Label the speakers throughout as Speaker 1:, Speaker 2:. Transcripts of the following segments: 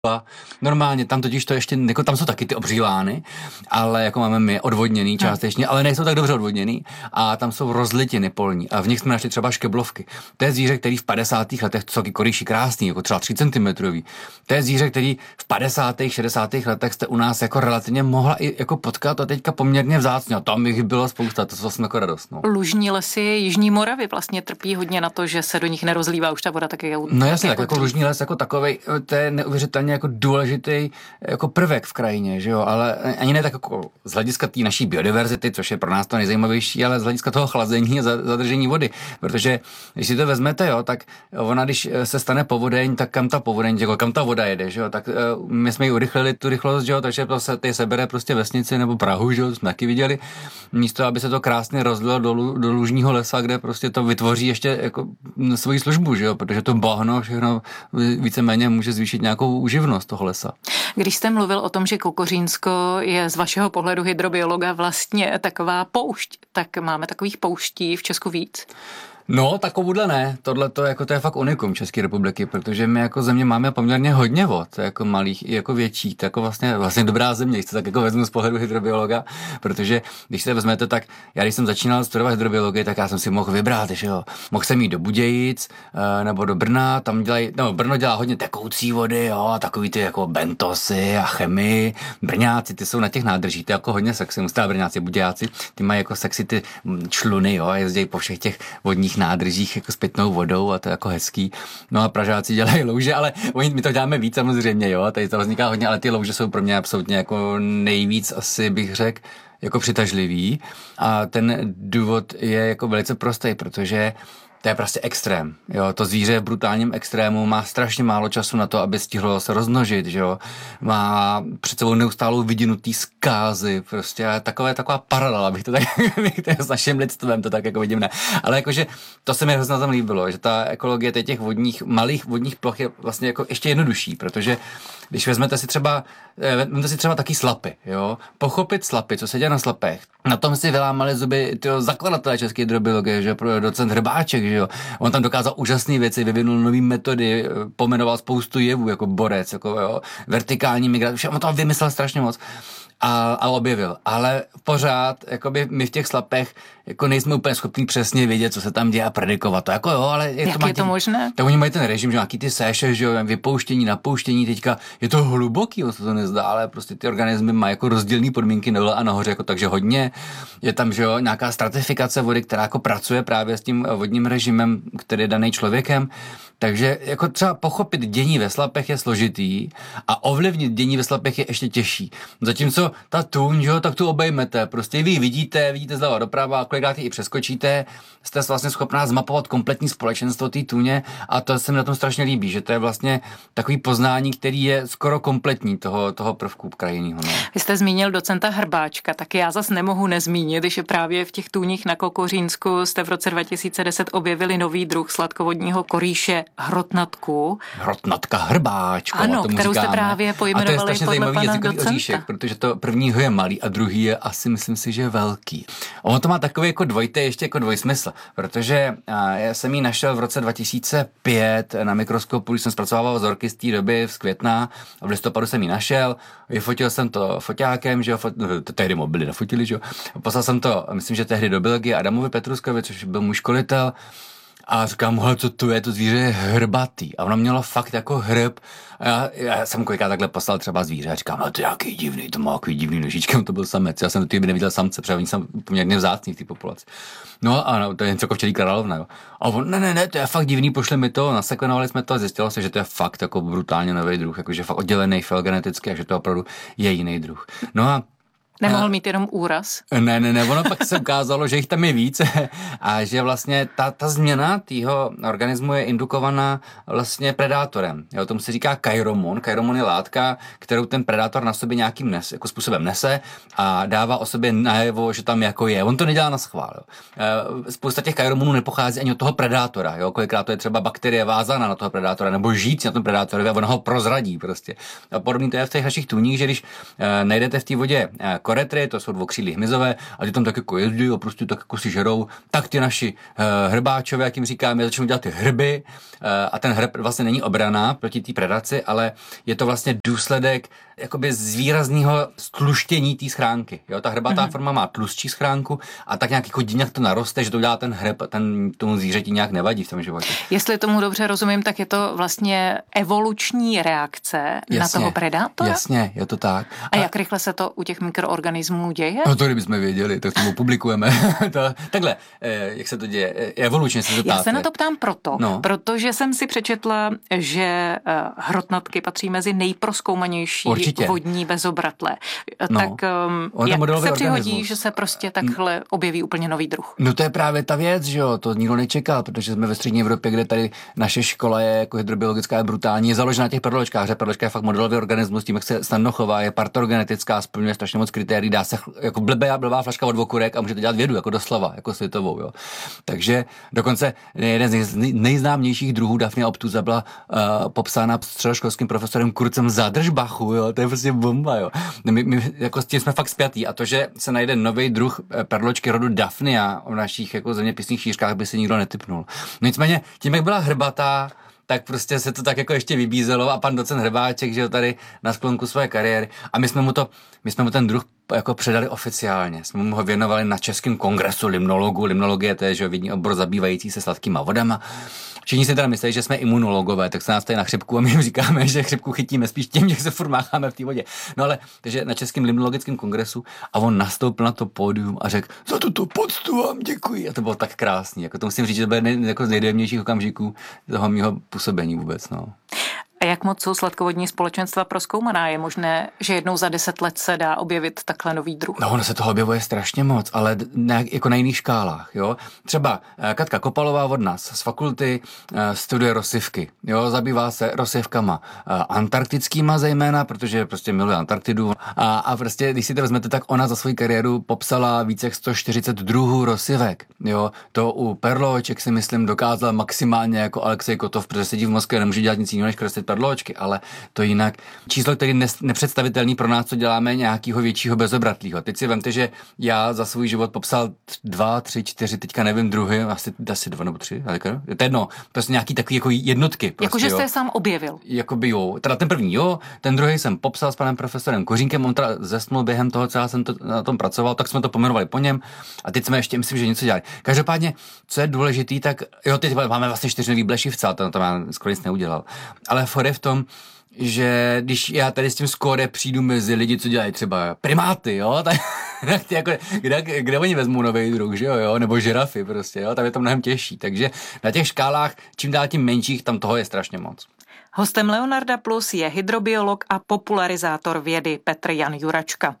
Speaker 1: Normálně tam totiž to ještě, jako tam jsou taky ty obří lány, ale jako máme my odvodněný částečně, ale nejsou tak dobře odvodněný a tam jsou rozlitiny polní a v nich jsme našli třeba škeblovky. To je zvíře, který v 50. letech, to jsou taky korýši krásný, jako třeba 3 cm. To je zvíře, který v 50. 60. letech jste u nás jako relativně mohla i jako potkat a teďka poměrně vzácně. A tam jich bylo spousta, to jsou jako radost. No.
Speaker 2: Lužní lesy Jižní Moravy vlastně trpí hodně na to, že se do nich nerozlívá už ta voda taky.
Speaker 1: No jasně, tak jako lužní les jako takovej, to je neuvěřitelně jako důležitý jako prvek v krajině, že jo, ale ani ne tak jako z hlediska té naší biodiverzity, což je pro nás to nejzajímavější, ale z hlediska toho chlazení a zadržení vody, protože když si to vezmete, jo, tak ona, když se stane povodeň, tak kam ta povodeň, jako kam ta voda jede, že jo, tak my jsme ji urychlili tu rychlost, že jo, takže to se sebere prostě vesnici nebo Prahu, že jo, jsme taky viděli, místo, aby se to krásně rozlilo do lužního lesa, kde prostě to vytvoří ještě jako svoji službu, že jo, protože to bahno všechno víceméně může zvýšit nějakou uživnost toho lesa.
Speaker 2: Když jste mluvil o tom, že Kokořínsko je z vašeho pohledu hydrobiologa vlastně taková poušť, tak máme takových pouští v Česku víc?
Speaker 1: No, takovouhle ne. Tohle to je fakt unikum České republiky, protože my jako země máme poměrně hodně vod, jako malých i jako větších, to jako vlastně dobrá země, když to tak jako vezmu z pohledu hydrobiologa, protože když se vezmete, tak já když jsem začínal studovat hydrobiologii, tak já jsem si mohl vybrat, že jo. Mohl jsem jít do Budějic nebo do Brna, tam Brno dělá hodně tekoucí vody, jo, a takový ty jako bentosy a chemii. Brňáci, ty jsou na těch nádržích, ty jako hodně sexy, musí Brňáci, Budějáci, ty mají jako sexy ty čluny, jo, jezdí po všech těch vodních nádržích jako s pitnou vodou a to je jako hezký. No a Pražáci dělají louže, ale my to děláme víc samozřejmě, jo, tady to vzniká hodně, ale ty louže jsou pro mě absolutně jako nejvíc asi bych řekl jako přitažlivý a ten důvod je jako velice prostý, protože to je prostě extrém, jo, to zvíře v brutálním extrému má strašně málo času na to, aby stihlo se rozmnožit, že jo, má před sebou neustálou vidinu té zkázy, prostě taková paralela, bych to tak, s naším lidstvem to tak jako vidím, ne, ale jakože to se mi hrozně tam líbilo, že ta ekologie těch malých vodních ploch je vlastně jako ještě jednodušší, protože když vezmete si třeba taky slapy, jo, pochopit slapy, co se děje na slapech, na tom si vylámali zuby tyho zakladatelé české hydrobiologie, že docent Hrbáček, že jo, on tam dokázal úžasné věci, vyvinul nový metody, pomenoval spoustu jevů, jako borec, jako jo, vertikální migrace, on to vymyslel strašně moc. A objevil. Ale pořád, jakoby my v těch slapech jako nejsme úplně schopní přesně vědět, co se tam děje a predikovat to. Jako jo, ale
Speaker 2: jak je to možné?
Speaker 1: Tak oni mají ten režim, že nějaký ty séše, že jo, vypouštění, napouštění, teďka je to hluboký, on se to nezdá, ale prostě ty organismy mají jako rozdílné podmínky na dole a nahoře, jako takže hodně. Je tam, že jo, nějaká stratifikace vody, která jako pracuje právě s tím vodním režimem, který je daný člověkem. Takže jako třeba pochopit dění ve slapech je složitý a ovlivnit dění ve slapech je ještě těžší. Zatímco ta tůň, jo, tak tu obejmete. Prostě vy vidíte zleva doprava a kolikrát ji i přeskočíte, jste vlastně schopná zmapovat kompletní společenstvo té tůně a to se mi na tom strašně líbí, že to je vlastně takový poznání, který je skoro kompletní toho prvku krajinného. No.
Speaker 2: Vy jste zmínil docenta Hrbáčka, tak já zas nemohu nezmínit, že právě v těch tůních na Kokořínsku jste v roce 2010 objevili nový druh sladkovodního korýše hrotnatku.
Speaker 1: Hrotnatka Hrbáčko.
Speaker 2: Ano, kterou jste právě pojmenovali podle pana docenta. A to je strašně zajímavý jazykový oříšek, protože to prvního je malý a druhý je asi, myslím si, že velký. Ono to má takový jako dvojitý, ještě jako dvojsmysl, protože já jsem ji našel v roce 2005 na mikroskopu, když jsem zpracovával vzorky z té doby z května a v listopadu jsem ji našel, vyfotil jsem to foťákem, že jo, tehdy mobily nafotili, že jo, poslal jsem to, myslím, že tehdy do Belgie Adamovi Petruskovi, což byl můj školitel. A říkám, co to je, to zvíře je hrbatý. A ono mělo fakt jako hrb. A já jsem kolikrát takhle poslal třeba zvíře a říkám, no to je jaký divný, to má jaký divný nožičkem, to byl samec. Já jsem do té doby neviděl samce, protože oni jsou poměrně vzácný v té populaci. No a no, to je něco jako včelí královna, jo. A on, ne, to je fakt divný, pošli mi to, nasekvenovali jsme to a zjistilo se, že to je fakt jako brutálně nový druh, jakože fakt oddělený filogeneticky a že to opravdu je jiný druh. No a nemohl mít jenom úraz?
Speaker 1: Ne, ono pak se ukázalo, že jich tam je víc a že vlastně ta změna tého organismu je indukovaná vlastně predátorem. Jo, tomu se říká kairomon. Kairomon je látka, kterou ten predátor na sobě nějakým jako způsobem nese a dává o sobě najevo, že tam jako je. On to nedělá na schvál. Jo. Spousta těch kairomonů nepochází ani od toho predátora. Jo. Kolikrát to je třeba bakterie vázaná na toho predátora nebo žijící na tom predátorovi a ona ho prozradí prostě. A podobně to je v těch našich tůních, že když najdete v té vodě koretry, to jsou dvoukřídlí hmyzové, a ty tam tak jako jezdí a prostě tak jako si žerou, tak ty naši hrbáčové, jak jim říkáme, začnou dělat ty hrby a ten hrb vlastně není obrana proti té predaci, ale je to vlastně důsledek jakoby z výrazného stluštění té schránky. Jo? Ta hrbatá forma má tlustší schránku a tak nějak jako divně to naroste, že to udělá ten hrb, tomu zvířeti nějak nevadí v tom životě.
Speaker 3: Jestli tomu dobře rozumím, tak je to vlastně evoluční reakce na toho predátora?
Speaker 1: Jasně, je to tak.
Speaker 3: A jak rychle se to u těch mikroorganismů děje?
Speaker 1: No to kdybychom věděli, tak tomu publikujeme. Takhle, jak se to děje? Evolučně se to ptáte.
Speaker 3: Já se na to ptám protože jsem si přečetla, že hrotnatky patří mezi nejprozkoumanější vodní bezobratlé. Tak jak se přihodí, že se prostě takhle objeví úplně nový druh?
Speaker 1: No to je právě ta věc, že jo, to nikdo nečekal, protože jsme ve střední Evropě, kde tady naše škola je jako hydrobiologická, je brutální, je založena na těch perločkách, že perločka je fakt modelový organismus, tím jak se snadno chová, je partogenetická, splňuje strašně moc kritérií, dá se jako blbá flaška od okurek a můžete dělat vědu, jako doslova, jako světovou, jo. Takže dokonce jeden z nejznámějších druhů Daphnia obtusa byla popsána středoškolským profesorem Kurzem Zadržbachu, jo, to je prostě bomba, jo. My jako s tím jsme fakt spjatý a to, že se najde nový druh perločky rodu Daphnia v našich jako zeměpisných šířkách, by si nikdo netipnul. Nicméně, tím jak byla hrbatá, tak prostě se to tak jako ještě vybízelo a pan docent Hrbáček, že jo, tady na sklonku své kariéry a my jsme mu ten druh jako předali oficiálně. Jsme mu ho věnovali na Českém kongresu limnologů. Limnologie to je, že vědní obor zabývající se sladkýma vodama. Všichni si teda myslí, že jsme imunologové, tak se nás tady na chřipku a my jim říkáme, že chřipku chytíme spíš tím, že se furt mácháme v té vodě. No ale, takže na Českém limnologickém kongresu a on nastoupil na to pódium a řekl, za tuto poctu vám děkuji. A to bylo tak krásný. Jako to musím říct, že to bylo jako z nejdojemnějších okamžiků toho mýho působení vůbec. No.
Speaker 3: A jak moc jsou sladkovodní společenstva prozkoumaná? Je možné, že jednou za 10 let se dá objevit takhle nový druh?
Speaker 1: No, ono se toho objevuje strašně moc, ale jako na jiných škálách, jo. Třeba Katka Kopalová od nás z fakulty studuje rosivky, jo, zabývá se rosivkama antarktickýma zejména, protože prostě miluje Antarktidu a prostě, když si to vezmete, tak ona za svou kariéru popsala více jak 140 druhů rosivek, jo. To u perloček si myslím dokázala maximálně jako Alexej Kotov, protože sedí v Moskvě, nemůže dělat nic jiného než kreslit perločky, ale to jinak. Číslo, který je nepředstavitelný pro nás, co děláme nějakého většího bezobratlýho. Teď si vemte, že já za svůj život popsal 2, 3, 4, teďka nevím, druhy, asi 2 nebo 3, to je jedno, prostě nějaký takový jako jednotky. Prostě,
Speaker 3: jakože jste je sám objevil.
Speaker 1: Jakoby jo, teda ten první jo, ten druhý jsem popsal s panem profesorem Kořínkem, on teda zesnul během toho, co já jsem na tom pracoval, tak jsme to pomenovali po něm a teď jsme ještě, myslím, že něco dělali. Každopádně, co je důležitý, tak jo, teď máme vlastně 4 nový blešivce, to já skoro nic neudělal. Ale je v tom, že když já tady s tím skóre přijdu mezi lidi, co dělají třeba primáty, jo, tak ty jako, kde oni vezmou nový druh, že jo, nebo žirafy prostě, jo, tam je to mnohem těžší, takže na těch škálách, čím dál tím menších, tam toho je strašně moc.
Speaker 3: Hostem Leonarda Plus je hydrobiolog a popularizátor vědy Petr Jan Juračka.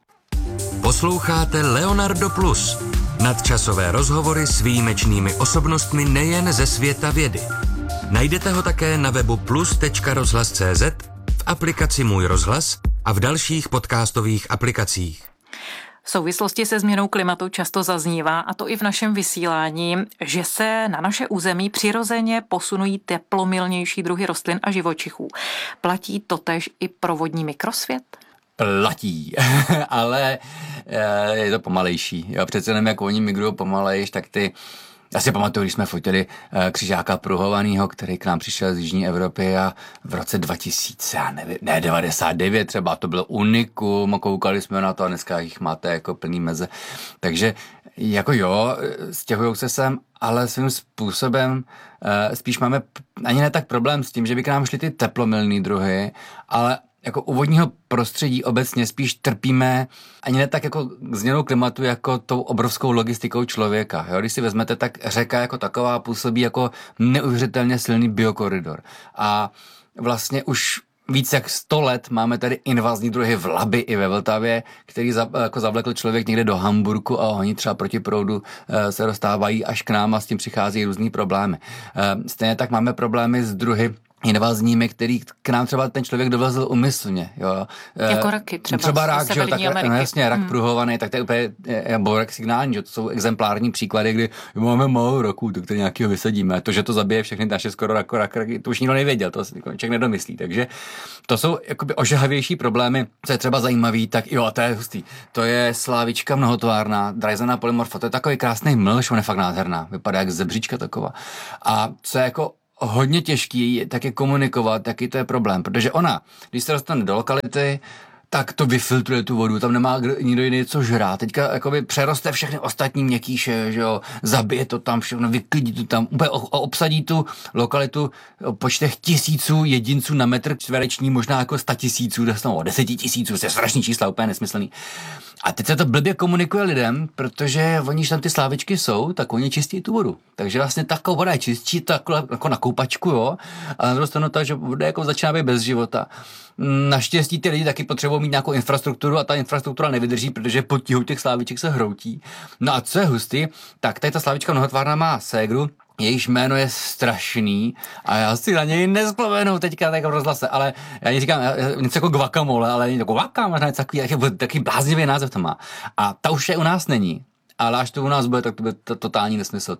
Speaker 4: Posloucháte Leonardo Plus, nadčasové rozhovory s výjimečnými osobnostmi nejen ze světa vědy. Najdete ho také na webu plus.rozhlas.cz, v aplikaci Můj rozhlas a v dalších podcastových aplikacích.
Speaker 3: V souvislosti se změnou klimatu často zaznívá, a to i v našem vysílání, že se na naše území přirozeně posunují teplomilnější druhy rostlin a živočichů. Platí totéž i pro vodní mikrosvět?
Speaker 1: Platí, ale je to pomalejší. Jo, přece nevím, jak oni migrují pomalejš, tak ty... Já si pamatuju, když jsme fotili křižáka pruhovanýho, který k nám přišel z Jižní Evropy a v roce 99 třeba, to bylo unikum, koukali jsme na to a dneska jich máte jako plný meze. Takže jako jo, stěhujou se sem, ale svým způsobem spíš máme ani ne tak problém s tím, že by k nám šly ty teplomilný druhy, ale jako u vodního prostředí obecně spíš trpíme ani ne tak jako změnou klimatu, jako tou obrovskou logistikou člověka. Jo? Když si vezmete, tak řeka jako taková působí jako neuvěřitelně silný biokoridor. A vlastně už víc jak 100 let máme tady invazní druhy v Labi i ve Vltavě, který jako zavlekl člověk někde do Hamburku a oni třeba proti proudu se dostávají až k nám a s tím přichází různý problémy. Stejně tak máme problémy s druhy invazními, který k nám třeba ten člověk dovezl umyslně. Jo.
Speaker 3: Jako raky
Speaker 1: třeba rak, že, tak, no jasně, rak pruhovaný, tak to je úplně rak signální, že to jsou exemplární příklady, kdy máme málo raků, tak to nějakého vysadíme. To, že to zabije všechny naše skoro raky, to už nikdo nevěděl, to si člověk nedomyslí. Takže to jsou jakoby ožehavější problémy, co je třeba zajímavý, tak jo, to je hustý. To je slávička mnohotvárná, Dreisena polymorfa, to je takový krásný mlž, on je fakt nádherná, vypadá jak zebříčka taková. A co je jako hodně těžký taky komunikovat, taky to je problém, protože ona, když se dostane do lokality, tak to vyfiltruje tu vodu, tam nemá nikdo jiný co žrát. Teďka jakoby přeroste všechny ostatní měkkýše, že jo, zabije to tam všechno, vyklidí to tam, úplně obsadí tu lokalitu počtech tisíců jedinců na metr čtvereční, možná jako 100 000, 10 000, to je strašný čísla, úplně nesmyslný. A teď se to blbě komunikuje lidem, protože oni, když tam ty slávičky jsou, tak oni čistí tu vodu. Takže vlastně taková voda je čistí, takhle jako na koupačku, jo, a na druhou stranu to, že voda jako začíná být bez života. Naštěstí ty lidi taky potřebují mít nějakou infrastrukturu a ta infrastruktura nevydrží, protože pod tíhou těch sláviček se hroutí. No a co je hustý, tak tady ta slávička mnohotvárná má ségru, jejíž jméno je strašný a já si na něj nespomenu teďka tak v rozhlase, ale já říkám něco jako guacamole, ale jako guacamole, takový bláznivý název to má. A ta už je u nás není. Ale až to u nás bude, tak to bude totální nesmysl.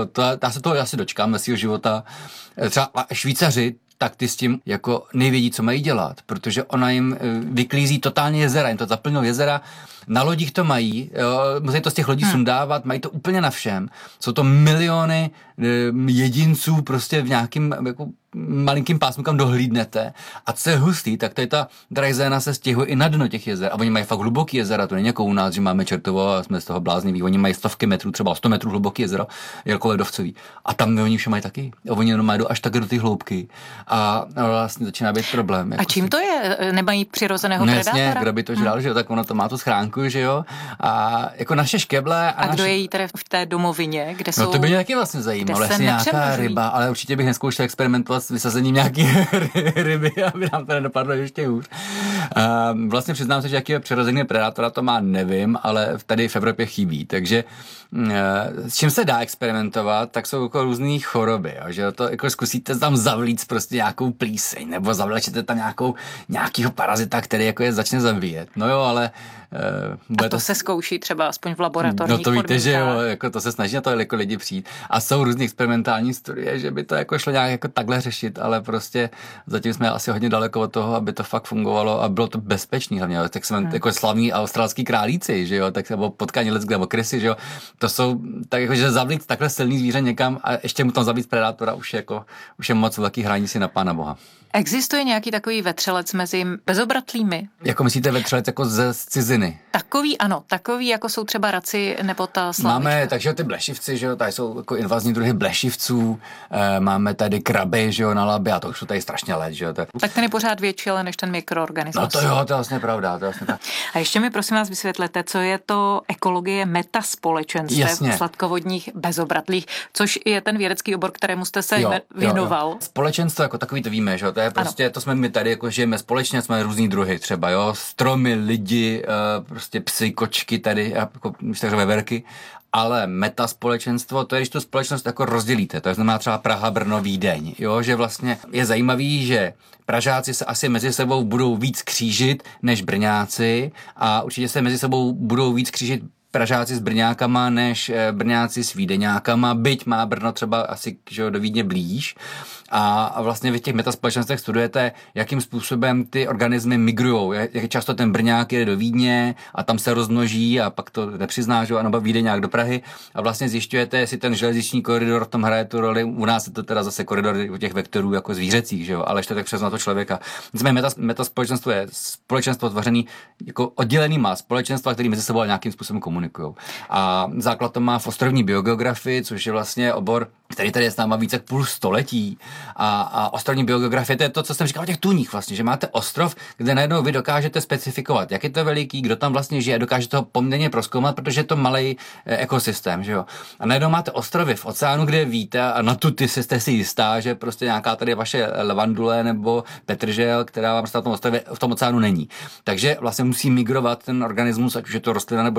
Speaker 1: Já se toho asi dočkám na svého života. Třeba Švýcaři, tak ty s tím jako nevědí, co mají dělat, protože ona jim vyklízí totálně jezera, jim to zaplnilo jezera, na lodích to mají, jo, musí to z těch lodí sundávat, mají to úplně na všem, jsou to miliony jedinců prostě v nějakým jako malinkým pásmu, kam dohlídnete. A co je hustý, tak tady ta Dreisena se stěhuje i na dno těch jezer. A oni mají fakt hluboký jezera, to není jako u nás, že máme Čertovo a jsme z toho blázniví. Oni mají stovky metrů, třeba 100 metrů hluboký jezero, jako ledovcový. A tam oni vše mají taky. A oni jenom mají až tak do ty hloubky. A vlastně začíná být problém.
Speaker 3: Jako a čím to je? Nemají přirozeného predátora?
Speaker 1: Jasně, kdo by to žral, že jo, tak ono to má tu schránku, že jo. A jako naše škeble.
Speaker 3: A kdo je jí tedy v té domovině, kde jsou?
Speaker 1: No to by mě taky vlastně zajímalo, jestli nějaká ryba, ale určitě bych neskoušel experimentovat s vysazením nějaký ryby, aby nám to nedopadlo ještě hůř. Vlastně přiznám se, že jaký přirozený predátora to má, nevím, ale tady v Evropě chybí, takže s čím se dá experimentovat, tak jsou jako různý choroby, jo, že to jako zkusíte tam zavlít prostě nějakou plíseň, nebo zavlečete tam nějakýho parazita, který jako je začne zabíjet. No jo, ale
Speaker 3: a to se zkouší třeba aspoň v laboratorních
Speaker 1: No to víte, že jo, jako to se snaží na to jako lidi přijít. A jsou různý experimentální studie, že by to jako šlo nějak jako takhle řešit, ale prostě zatím jsme asi hodně daleko od toho, aby to fakt fungovalo a bylo to bezpečný hlavně. Tak jsme jako slavní australský králíci, že jo, tak nebo potkání lidské nebo krysy, že jo. To jsou tak jako, že zavlít takhle silný zvíře někam a ještě mu tam zabít predátora už je moc velký hraní si na Pána Boha.
Speaker 3: Existuje nějaký takový vetřelec mezi bezobratlými?
Speaker 1: Jako myslíte vetřelec jako ze ciziny?
Speaker 3: Takový, ano, takový, jako jsou třeba raci nebo ta slávička.
Speaker 1: Máme, takže ty blešivci, že jo, tady jsou jako invazní druhy blešivců, máme tady kraby, že jo, na Labě, a to už jsou tady strašně let, že jo.
Speaker 3: Tak ten je pořád větší, ale než ten mikroorganismus.
Speaker 1: No to jo, to je vlastně pravda,
Speaker 3: A ještě mi prosím vás vysvětlete, co je to ekologie metaspolečenství sladkovodních bezobratlých, což je ten vědecký obor, kterému jste se věnoval.
Speaker 1: Jo. Společenstvo jako takový to víme, že jo, to je prostě, ano. To jsme my tady, jako žijeme společně, jsme různý druhy třeba, jo, stromy, lidi, prostě psy, kočky tady, jako veverky, ale metaspolečenstvo, to je, když tu společnost jako rozdělíte, to znamená třeba Praha, Brno, Vídeň, jo, že vlastně je zajímavý, že Pražáci se asi mezi sebou budou víc křížit než Brňáci a určitě se mezi sebou budou víc křížit Pražáci s Brňákama než Brňáci s Vídeňákama, byť má Brno třeba asi že do Vídně blíž. A vlastně vy v těch metaspolečnostech studujete, jakým způsobem ty organismy migrujou. Jak často ten Brňák jede do Vídně a tam se rozmnoží a pak to nepřizná, že ano, Vídeňák do Prahy a vlastně zjišťujete, jestli ten železniční koridor v tom hraje tu roli. U nás je to teda zase koridor těch vektorů jako zvířecích, že jo, ale ještě tak přes na to člověka. Nicméně metaspolečenstvo je společenstvo tvořený jako oddělenýma společenstva, které mezi sebou nějakým způsobem komunikují. A základ to má v ostrovní biogeografii, což je vlastně obor, který tady je s náma více jak půl století. A ostrovní biogeografie, to je to, co jsem říkal o těch tůních vlastně, že máte ostrov, kde najednou vy dokážete specifikovat, jak je to veliký, kdo tam vlastně žije, dokážete ho poměrně prozkoumat, protože je to malý ekosystém, že jo. A najednou máte ostrovy v oceánu, kde víte a na tu ty jste si jistá, že prostě nějaká tady vaše levandule nebo petržel, která vám v tom ostrově v tom oceánu není. Takže vlastně musí migrovat ten organismus, ať už je to rostlina nebo živočich, že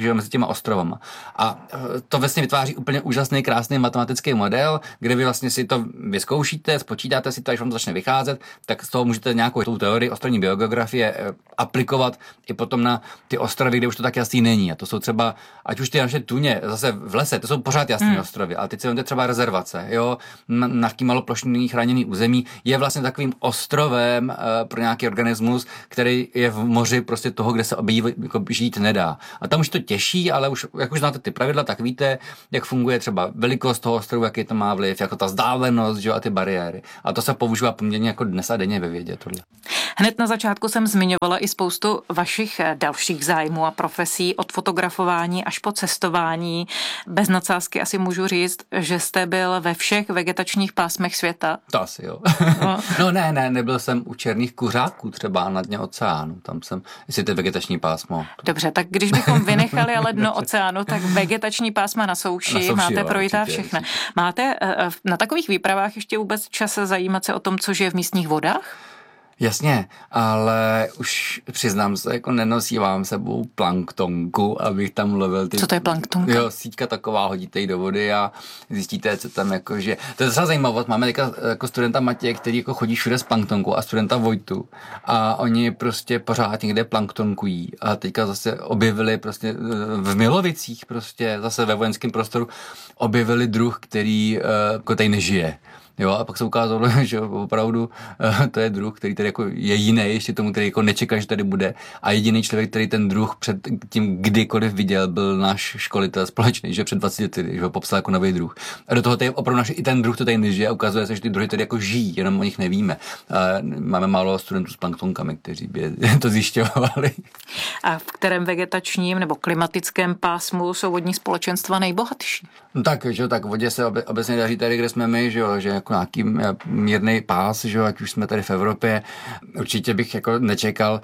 Speaker 1: že jo, mezi těma ostrovama. A to vlastně vytváří úplně úžasný, krásný matematický model, kde vy vlastně si to vyzkoušíte, spočítáte si to, až vám to začne vycházet, tak z toho můžete nějakou tu teorii ostrovní biogeografie aplikovat i potom na ty ostrovy, kde už to tak jasný není. A to jsou třeba, ať už ty naše tuně, zase v lese, to jsou pořád jasné ostrovy, ale teď se vemte třeba rezervace, jo, nějaký maloplošný chráněný území je vlastně takovým ostrovem pro nějaký organismus, který je v moři prostě toho, kde se jako žít nedá. A tam už to těší, ale už, jak už znáte ty pravidla, tak víte, jak funguje třeba velikost toho ostrovu, jaký to má vliv, jako ta vzdálenost, jo, a ty bariéry. A to se používá poměrně jako dnes a denně ve vědě tohle.
Speaker 3: Hned na začátku jsem zmiňovala i spoustu vašich dalších zájmů a profesí, od fotografování až po cestování. Bez nadsázky asi můžu říct, že jste byl ve všech vegetačních pásmech světa.
Speaker 1: To asi jo. No ne, nebyl jsem u černých kuřáků třeba na dně oceánu. Tam jsem, jestli to je vegetační pásmo.
Speaker 3: Dobře, tak když bychom vynechali ale dno oceánu, tak vegetační pásma na souši máte projitá všechna. Máte na takových výpravách ještě vůbec čas zajímat se o tom, co žije v místních vodách?
Speaker 1: Jasně, ale už přiznám se, jako nenosívám sebou planktonku, abych tam lovil ty...
Speaker 3: Co to je planktonka?
Speaker 1: Jo, síťka taková, hodíte ji do vody a zjistíte, co tam jako žije. To je docela zajímavost. Máme jako studenta Matěje, který jako chodí všude s planktonkou, a studenta Vojtu, a oni prostě pořád někde planktonkují. A teďka zase objevili prostě v Milovicích, prostě zase ve vojenském prostoru objevili druh, který jako tady nežije. Jo, a pak se ukázalo, že opravdu to je druh, který tady jako je jiný, ještě tomu, který jako nečeká, že tady bude. A jediný člověk, který ten druh před tím kdykoliv viděl, byl náš školitel společný, že před 20 lety, že ho popsal jako nový druh. A do toho tady opravdu i ten druh to tady nežije a ukazuje se, že ty druhy tady jako žijí, jenom o nich nevíme. A máme málo studentů s planktonkami, kteří by to zjišťovali.
Speaker 3: A v kterém vegetačním nebo klimatickém pásmu jsou vodní společenstva nejbohatší?
Speaker 1: No tak, že tak v vodě se obecně daří tady, kde jsme my, že jo, že jako nějaký mírný pás, že jo, ať už jsme tady v Evropě. Určitě bych jako nečekal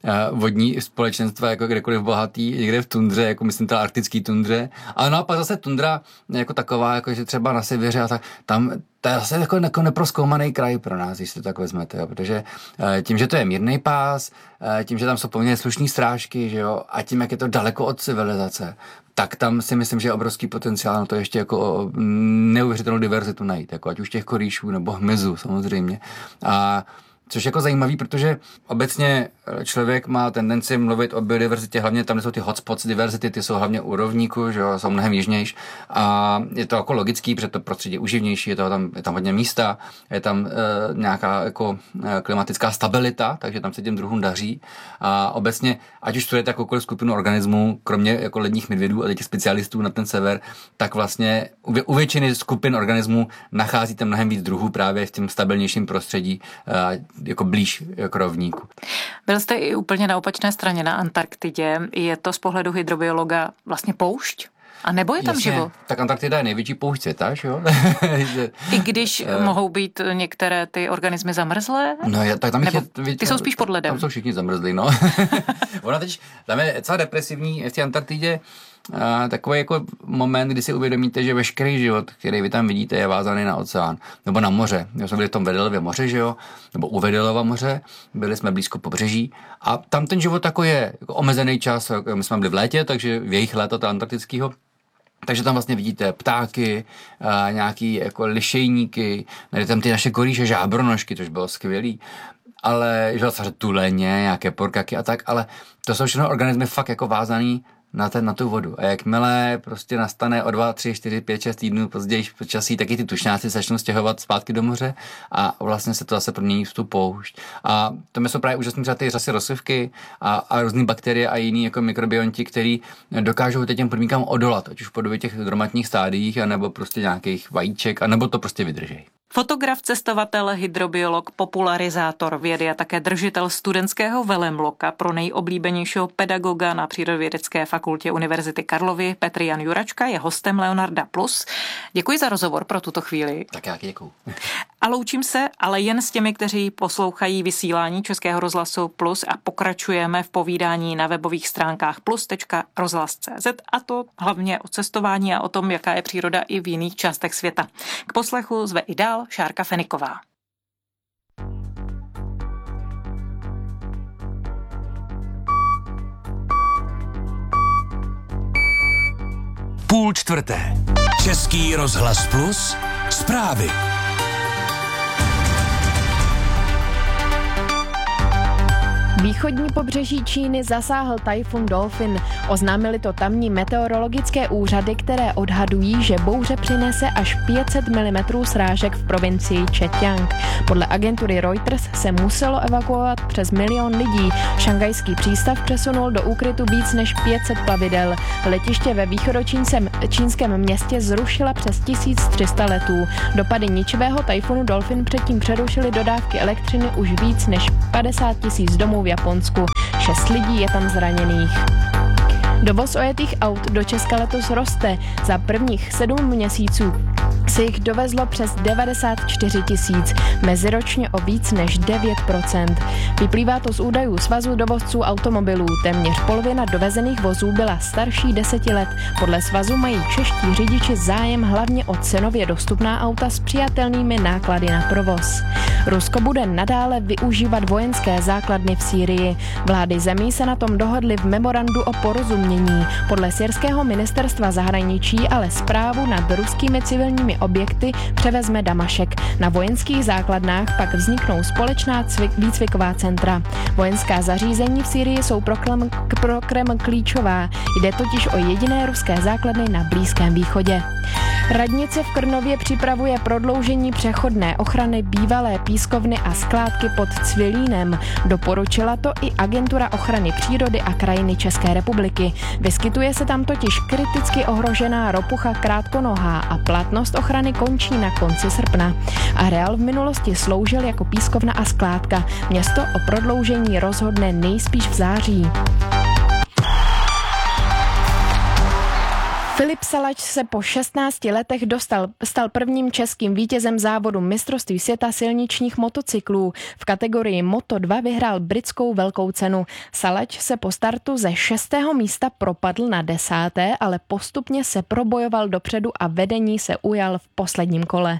Speaker 1: vodní společenstva jako kdekoliv bohatý, někde v tundře, jako myslím ta arktický tundře. Ale no a pak zase tundra jako taková, jako že třeba na Sibiři a tak, tam to je zase jako neprozkoumaný kraj pro nás, když si to tak vezmete, jo, protože tím, že to je mírný pás, tím, že tam jsou poměrně slušný strážky, že jo, a tím, jak je to daleko od civilizace, tak tam si myslím, že je obrovský potenciál na to ještě jako neuvěřitelnou diverzitu najít, jako ať už těch korýšů nebo hmyzu samozřejmě. A což je jako zajímavý, protože obecně člověk má tendenci mluvit o biodiverzitě, hlavně tam, kde jsou ty hotspots diverzity, ty jsou hlavně u rovníku, že jo, jsou mnohem jižnější. A je to jako logický, protože to prostředí je uživnější, je tam hodně místa, je tam nějaká jako klimatická stabilita, takže tam se těm druhům daří. A obecně, ať už studujete jakoukoliv skupinu organismů, kromě jako ledních medvědů a těch specialistů na ten sever, tak vlastně u většiny skupin organismů nacházíte mnohem víc druhů právě v tím stabilnějším prostředí, jako blíž k rovníku.
Speaker 3: Byl jste i úplně na opačné straně na Antarktidě. Je to z pohledu hydrobiologa vlastně poušť? A nebo je tam život?
Speaker 1: Tak Antarktida je největší poušť světa, že jo?
Speaker 3: I když mohou být některé ty organismy zamrzlé?
Speaker 1: No, tak tam
Speaker 3: ty jsou spíš pod ledem.
Speaker 1: Tam jsou všichni zamrzlí, no. Ona teď, tam je docela depresivní v té Antarktidě takový jako moment, kdy si uvědomíte, že veškerý život, který vy tam vidíte, je vázaný na oceán nebo na moře. My jsme byli v tom Wedelově moře, že jo? Nebo u Wedelova moře, byli jsme blízko pobřeží a tam ten život jako je jako omezený čas. My jsme byli v létě, takže v jejich léta to antarktického. Takže tam vlastně vidíte ptáky, nějaký jako lišejníky, najdete tam ty naše korýše, žábronožky, což bylo skvělý, ale že tuleně, nějaké porkaky a tak, ale to jsou všechno organismy fakt jako vázaný na tu vodu. A jakmile prostě nastane o 2, 3, 4, 5, 6 týdnů později počasí, taky ty tučňáci začnou stěhovat zpátky do moře a vlastně se to zase promění v tu poušť. A to jsou právě úžasné třeba ty řasy rosivky a různé bakterie a jiný jako mikrobionti, který dokážou těm podmínkám odolat, ať už v podobě těch dromatních stádiích, anebo prostě nějakých vajíček, anebo to prostě vydrží.
Speaker 3: Fotograf, cestovatel, hydrobiolog, popularizátor vědy a také držitel studentského velemloka pro nejoblíbenějšího pedagoga na Přírodovědecké fakultě Univerzity Karlovy Petr Jan Juračka je hostem Leonarda Plus. Děkuji za rozhovor pro tuto chvíli.
Speaker 1: Tak já děkuju.
Speaker 3: A loučím se, ale jen s těmi, kteří poslouchají vysílání Českého rozhlasu Plus a pokračujeme v povídání na webových stránkách plus.rozhlas.cz a to hlavně o cestování a o tom, jaká je příroda i v jiných částech světa. K poslechu zve i dál Šárka Feniková.
Speaker 4: 3:30. Český rozhlas Plus, zprávy.
Speaker 5: Východní pobřeží Číny zasáhl tajfun Dolphin. Oznámili to tamní meteorologické úřady, které odhadují, že bouře přinese až 500 mm srážek v provincii Zhejiang. Podle agentury Reuters se muselo evakuovat přes 1 000 000 lidí. Šangajský přístav přesunul do úkrytu víc než 500 plavidel. Letiště ve východočínském městě zrušila přes 1300 letů. Dopady ničivého tajfunu Dolphin předtím přerušily dodávky elektřiny už víc než 50 000 domů v Japonsku. 6 lidí je tam zraněných. Dovoz ojetých aut do Česka letos roste. Za prvních 7 měsíců se jich dovezlo přes 94 000, meziročně o víc než 9%. Vyplývá to z údajů Svazu dovozců automobilů. Téměř polovina dovezených vozů byla starší 10 let. Podle svazu mají čeští řidiči zájem hlavně o cenově dostupná auta s přijatelnými náklady na provoz. Rusko bude nadále využívat vojenské základny v Sýrii. Vlády zemí se na tom dohodly v memorandu o porozumění. Podle syrského ministerstva zahraničí ale správu nad ruskými civilními objekty převezme Damašek. Na vojenských základnách pak vzniknou společná výcviková centra. Vojenská zařízení v Sýrii jsou pro Kreml klíčová. Jde totiž o jediné ruské základny na Blízkém východě. Radnice v Krnově připravuje prodloužení přechodné ochrany bývalé pískovny a skládky pod Cvilínem. Doporučila to i Agentura ochrany přírody a krajiny České republiky. Vyskytuje se tam totiž kriticky ohrožená ropucha krátkonohá a platnost ochrany končí na konci srpna. Areál v minulosti sloužil jako pískovna a skládka. Město o prodloužení rozhodne nejspíš v září. Filip Salač se po 16 letech stal prvním českým vítězem závodu mistrovství světa silničních motocyklů. V kategorii Moto2 vyhrál britskou velkou cenu. Salač se po startu ze 6. místa propadl na 10., ale postupně se probojoval dopředu a vedení se ujal v posledním kole.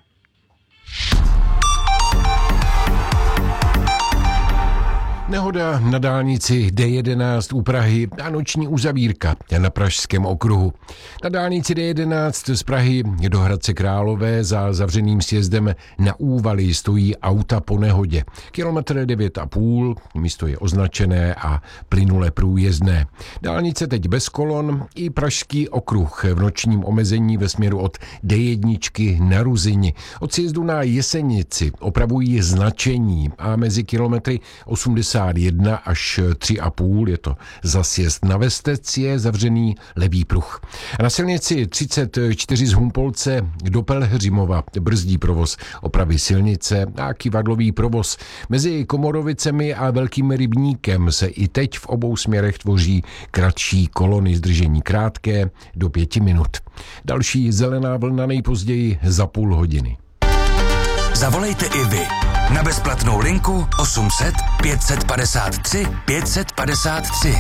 Speaker 6: Nehoda na dálnici D11 u Prahy a noční uzavírka na Pražském okruhu. Na dálnici D11 z Prahy do Hradce Králové za zavřeným sjezdem na Úvaly stojí auta po nehodě. Kilometr 9,5, místo je označené a plynule průjezdné. Dálnice teď bez kolon i Pražský okruh v nočním omezení ve směru od D1 na Ruzini. Od sjezdu na Jesenici opravují značení a mezi kilometry 81 až 3,5 je to za sjezd na Vestec je zavřený levý pruh. Na silnici 34 z Humpolce do Pelhřimova brzdí provoz opravy silnice a kyvadlový provoz. Mezi Komorovicemi a Velkým Rybníkem se i teď v obou směrech tvoří kratší kolony, zdržení krátké do 5 minut. Další zelená vlna nejpozději za půl hodiny.
Speaker 4: Zavolejte i vy na bezplatnou linku 800 553 553.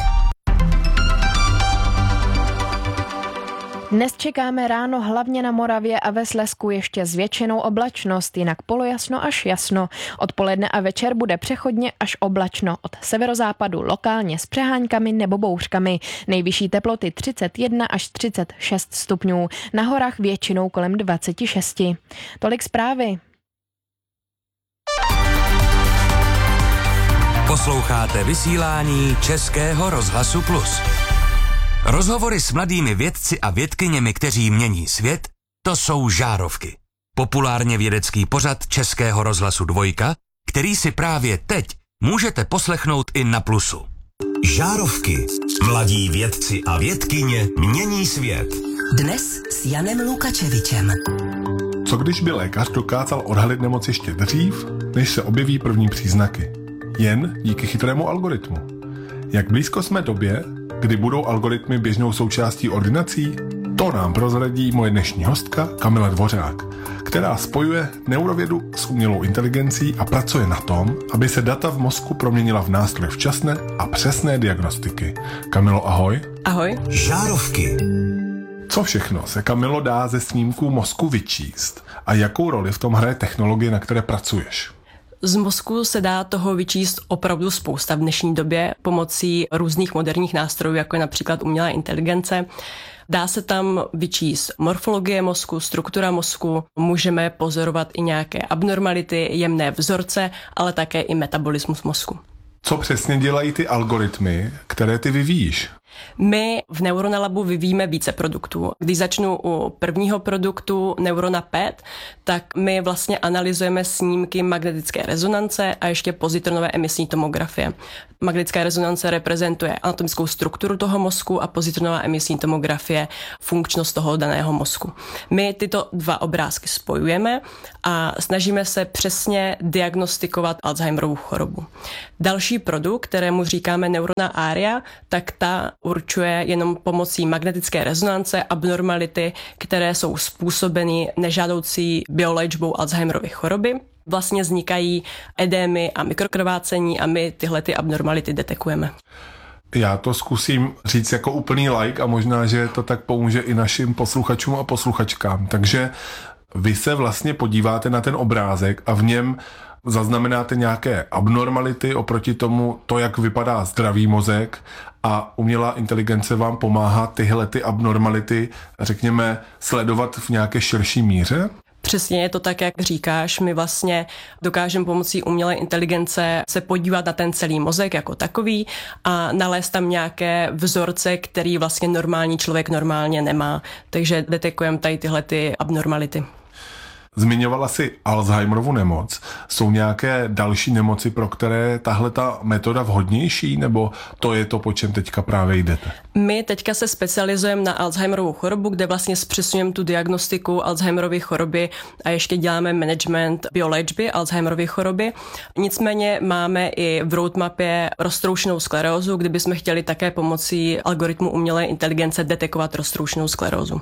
Speaker 5: Dnes čekáme ráno hlavně na Moravě a ve Slezsku ještě zvětšenou oblačnost, jinak polojasno až jasno. Odpoledne a večer bude přechodně až oblačno. Od severozápadu lokálně s přeháňkami nebo bouřkami. Nejvyšší teploty 31 až 36 stupňů. Na horách většinou kolem 26. Tolik zprávy.
Speaker 4: Posloucháte vysílání Českého rozhlasu Plus. Rozhovory s mladými vědci a vědkyněmi, kteří mění svět, to jsou Žárovky. Populárně vědecký pořad Českého rozhlasu 2, který si právě teď můžete poslechnout i na Plusu. Žárovky. Mladí vědci a vědkyně mění svět.
Speaker 7: Dnes s Janem Lukačevičem.
Speaker 8: Co když by lékař dokázal odhalit nemoc ještě dřív, než se objeví první příznaky? Jen díky chytrému algoritmu. Jak blízko jsme době, kdy budou algoritmy běžnou součástí ordinací? To nám prozradí moje dnešní hostka Kamila Dvořák, která spojuje neurovědu s umělou inteligencí a pracuje na tom, aby se data v mozku proměnila v nástroj včasné a přesné diagnostiky. Kamilo, ahoj.
Speaker 7: Ahoj.
Speaker 4: Žárovky.
Speaker 8: Co všechno se, Kamilo, dá ze snímků mozku vyčíst a jakou roli v tom hraje technologie, na které pracuješ?
Speaker 9: Z mozku se dá toho vyčíst opravdu spousta v dnešní době pomocí různých moderních nástrojů, jako je například umělá inteligence. Dá se tam vyčíst morfologie mozku, struktura mozku, můžeme pozorovat i nějaké abnormality, jemné vzorce, ale také i metabolismus mozku.
Speaker 8: Co přesně dělají ty algoritmy, které ty vyvíjíš?
Speaker 9: My v Neuronalabu vyvíjíme více produktů. Když začnu u prvního produktu Neurona PET, tak my vlastně analyzujeme snímky magnetické rezonance a ještě pozitronové emisní tomografie. Magnetická rezonance reprezentuje anatomickou strukturu toho mozku a pozitronová emisní tomografie funkčnost toho daného mozku. My tyto dva obrázky spojujeme a snažíme se přesně diagnostikovat Alzheimerovu chorobu. Další produkt, kterému říkáme Neurona Aria, tak ta určuje jenom pomocí magnetické rezonance abnormality, které jsou způsobeny nežádoucí bioléčbou Alzheimerovy choroby. Vlastně vznikají edémy a mikrokrvácení a my tyhle ty abnormality detekujeme.
Speaker 8: Já to zkusím říct jako úplný laik a možná, že to tak pomůže i našim posluchačům a posluchačkám. Takže vy se vlastně podíváte na ten obrázek a v něm zaznamenáte nějaké abnormality oproti tomu, jak vypadá zdravý mozek, a umělá inteligence vám pomáhá tyhle ty abnormality, řekněme, sledovat v nějaké širší míře?
Speaker 9: Přesně je to tak, jak říkáš. My vlastně dokážeme pomocí umělé inteligence se podívat na ten celý mozek jako takový a nalézt tam nějaké vzorce, který vlastně normální člověk normálně nemá. Takže detekujeme tady tyhle ty abnormality.
Speaker 8: Zmiňovala si Alzheimerovu nemoc. Jsou nějaké další nemoci, pro které tahle ta metoda vhodnější, nebo to je to, po čem teďka právě jdete?
Speaker 9: My teďka se specializujeme na Alzheimerovu chorobu, kde vlastně zpřesňujeme tu diagnostiku Alzheimerovy choroby a ještě děláme management bioléčby Alzheimerovy choroby. Nicméně máme i v roadmapě roztroušenou sklerózu, kde bychom chtěli také pomocí algoritmu umělé inteligence detekovat roztroušenou sklerózu.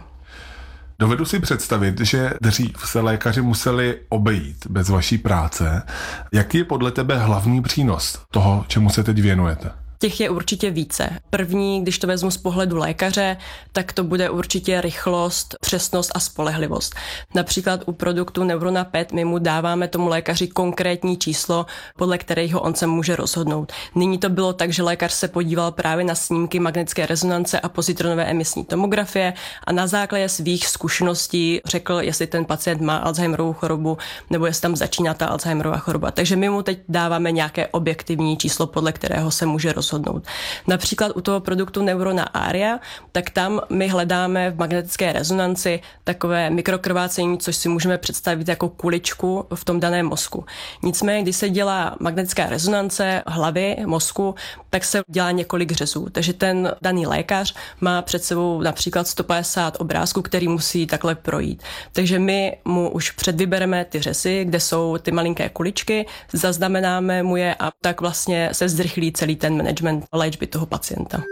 Speaker 8: Dovedu si představit, že dřív se lékaři museli obejít bez vaší práce. Jaký je podle tebe hlavní přínos toho, čemu se teď věnujete?
Speaker 9: Těch je určitě více. První, když to vezmu z pohledu lékaře, tak to bude určitě rychlost, přesnost a spolehlivost. Například u produktu Neurona PET my mu dáváme tomu lékaři konkrétní číslo, podle kterého on se může rozhodnout. Nyní to bylo tak, že lékař se podíval právě na snímky magnetické rezonance a pozitronové emisní tomografie a na základě svých zkušeností řekl, jestli ten pacient má Alzheimerovu chorobu nebo jestli tam začíná ta Alzheimerova choroba. Takže my mu teď dáváme nějaké objektivní číslo, podle kterého se může rozhodnout. Například u toho produktu Neurona Aria, tak tam my hledáme v magnetické rezonanci takové mikrokrvácení, což si můžeme představit jako kuličku v tom daném mozku. Nicméně, když se dělá magnetická rezonance hlavy, mozku, tak se dělá několik řezů. Takže ten daný lékař má před sebou například 150 obrázků, který musí takhle projít. Takže my mu už předvybereme ty řezy, kde jsou ty malinké kuličky, zaznamenáme mu je a tak vlastně se zrychlí celý ten management léčby toho pacienta.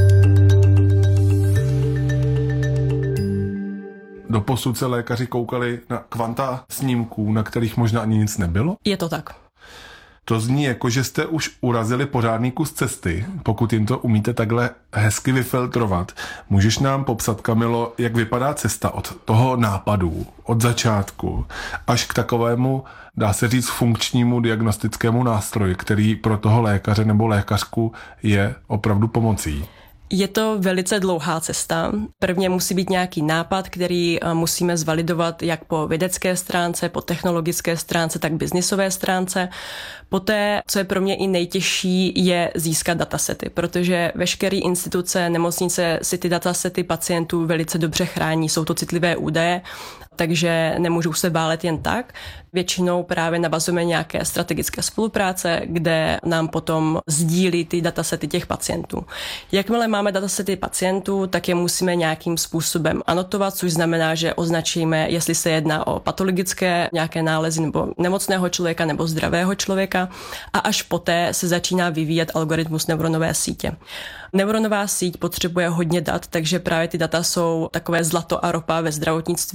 Speaker 8: Doposud se lékaři koukali na kvanta snímků, na kterých možná ani nic nebylo?
Speaker 9: Je to tak.
Speaker 8: To zní jako, že jste už urazili pořádný kus cesty, pokud jim to umíte takhle hezky vyfiltrovat. Můžeš nám popsat, Kamilo, jak vypadá cesta od toho nápadu, od začátku, až k takovému, dá se říct, funkčnímu diagnostickému nástroji, který pro toho lékaře nebo lékařku je opravdu pomocí?
Speaker 9: Je to velice dlouhá cesta. Prvně musí být nějaký nápad, který musíme zvalidovat jak po vědecké stránce, po technologické stránce, tak biznisové stránce. Poté, co je pro mě i nejtěžší, je získat datasety, protože veškeré instituce, nemocnice si ty datasety pacientů velice dobře chrání. Jsou to citlivé údaje, takže nemůžou se bálet jen tak. Většinou právě navazujeme nějaké strategické spolupráce, kde nám potom sdílí ty datasety těch pacientů. Jakmile máme datasety pacientů, tak je musíme nějakým způsobem anotovat, což znamená, že označíme, jestli se jedná o patologické nějaké nálezy nebo nemocného člověka nebo zdravého člověka a až poté se začíná vyvíjet algoritmus neuronové sítě. Neuronová síť potřebuje hodně dat, takže právě ty data jsou takové zlato a ropa ve zdravotnictví.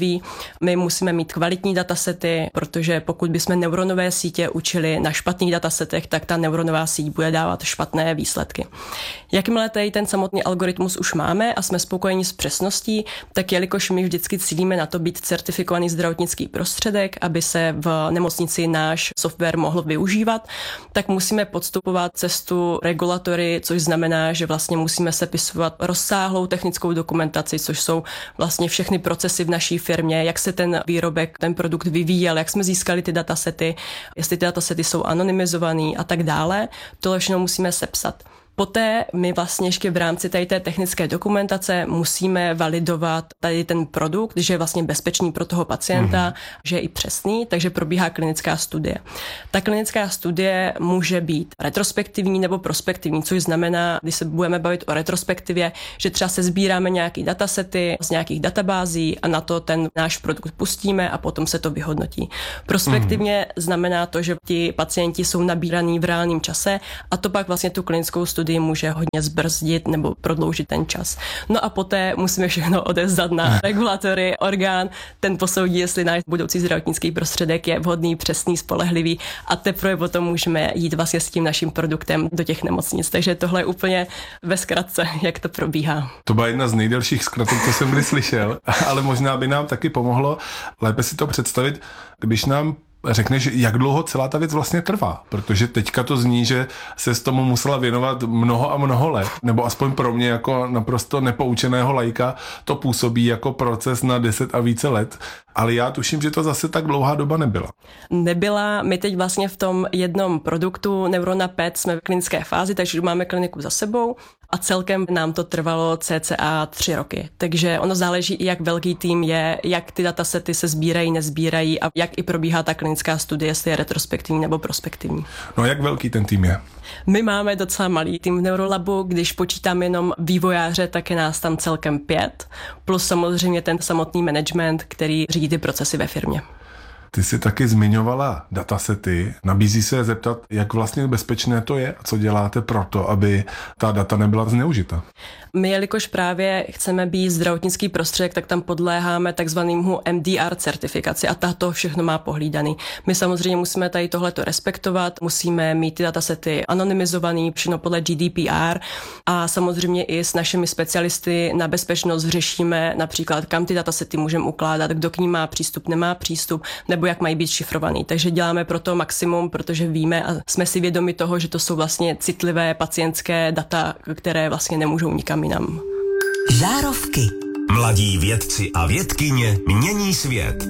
Speaker 9: My musíme mít kvalitní datasety, protože pokud bychom neuronové sítě učili na špatných datasetech, tak ta neuronová síť bude dávat špatné výsledky. Jakmile tady ten samotný algoritmus už máme a jsme spokojeni s přesností, tak jelikož my vždycky cílíme na to být certifikovaný zdravotnický prostředek, aby se v nemocnici náš software mohl využívat, tak musíme podstupovat cestu regulatory, což znamená, že vlastně musíme sepisovat rozsáhlou technickou dokumentaci, což jsou vlastně všechny procesy v naší firmě, jak se ten výrobek, ten produkt vyvíjel, jak jsme získali ty datasety, jestli ty datasety jsou anonymizovaný a tak dále. Tohle všechno musíme sepsat. Poté my vlastně ještě v rámci tady té technické dokumentace musíme validovat tady ten produkt, že je vlastně bezpečný pro toho pacienta, že je i přesný, takže probíhá klinická studie. Ta klinická studie může být retrospektivní nebo prospektivní, což znamená, když se budeme bavit o retrospektivě, že třeba se sbíráme nějaký datasety z nějakých databází a na to ten náš produkt pustíme a potom se to vyhodnotí. Prospektivně znamená to, že ti pacienti jsou nabíraní v reálném čase a to pak vlastně tu klinickou studii může hodně zbrzdit nebo prodloužit ten čas. No a poté musíme všechno odevzdat na regulatory, orgán, ten posoudí, jestli náš budoucí zdravotnický prostředek je vhodný, přesný, spolehlivý a teprve potom můžeme jít vlastně s tím naším produktem do těch nemocnic. Takže tohle je úplně ve zkratce, jak to probíhá.
Speaker 8: To byla jedna z nejdelších zkratek, co jsem kdy slyšel, ale možná by nám taky pomohlo lépe si to představit, když nám řekneš, jak dlouho celá ta věc vlastně trvá, protože teďka to zní, že se s tomu musela věnovat mnoho a mnoho let, nebo aspoň pro mě jako naprosto nepoučeného laika to působí jako proces na 10 a více let, ale já tuším, že to zase tak dlouhá doba nebyla.
Speaker 9: Nebyla, my teď vlastně v tom jednom produktu Neurona PET jsme v klinické fázi, takže máme kliniku za sebou a celkem nám to trvalo cca 3 roky. Takže ono záleží i jak velký tým je, jak ty datasety se sbírají, nezbírají a jak i probíhá ta klinická studie, jestli je retrospektivní nebo prospektivní.
Speaker 8: No jak velký ten tým je?
Speaker 9: My máme docela malý tým v Neurolabu, když počítám jenom vývojáře, tak je nás tam celkem 5, plus samozřejmě ten samotný management, který řídí ty procesy ve firmě.
Speaker 8: Ty jsi taky zmiňovala datasety. Nabízí se zeptat, jak vlastně bezpečné to je a co děláte pro to, aby ta data nebyla zneužita?
Speaker 9: My, jelikož právě chceme být zdravotnický prostředek, tak tam podléháme takzvanému MDR certifikaci a tato všechno má pohlídaný. My samozřejmě musíme tady tohleto respektovat, musíme mít ty datasety anonymizovaný, všechno podle GDPR a samozřejmě i s našimi specialisty na bezpečnost řešíme například, kam ty datasety můžeme ukládat, kdo k ním má přístup, nemá přístup, nebo jak mají být šifrovaný. Takže děláme pro to maximum, protože víme a jsme si vědomi toho, že to jsou vlastně citlivé pacientské data, které vlastně nemůžou nikam jinam.
Speaker 7: Žárovky.
Speaker 4: Mladí vědci a vědkyně mění svět.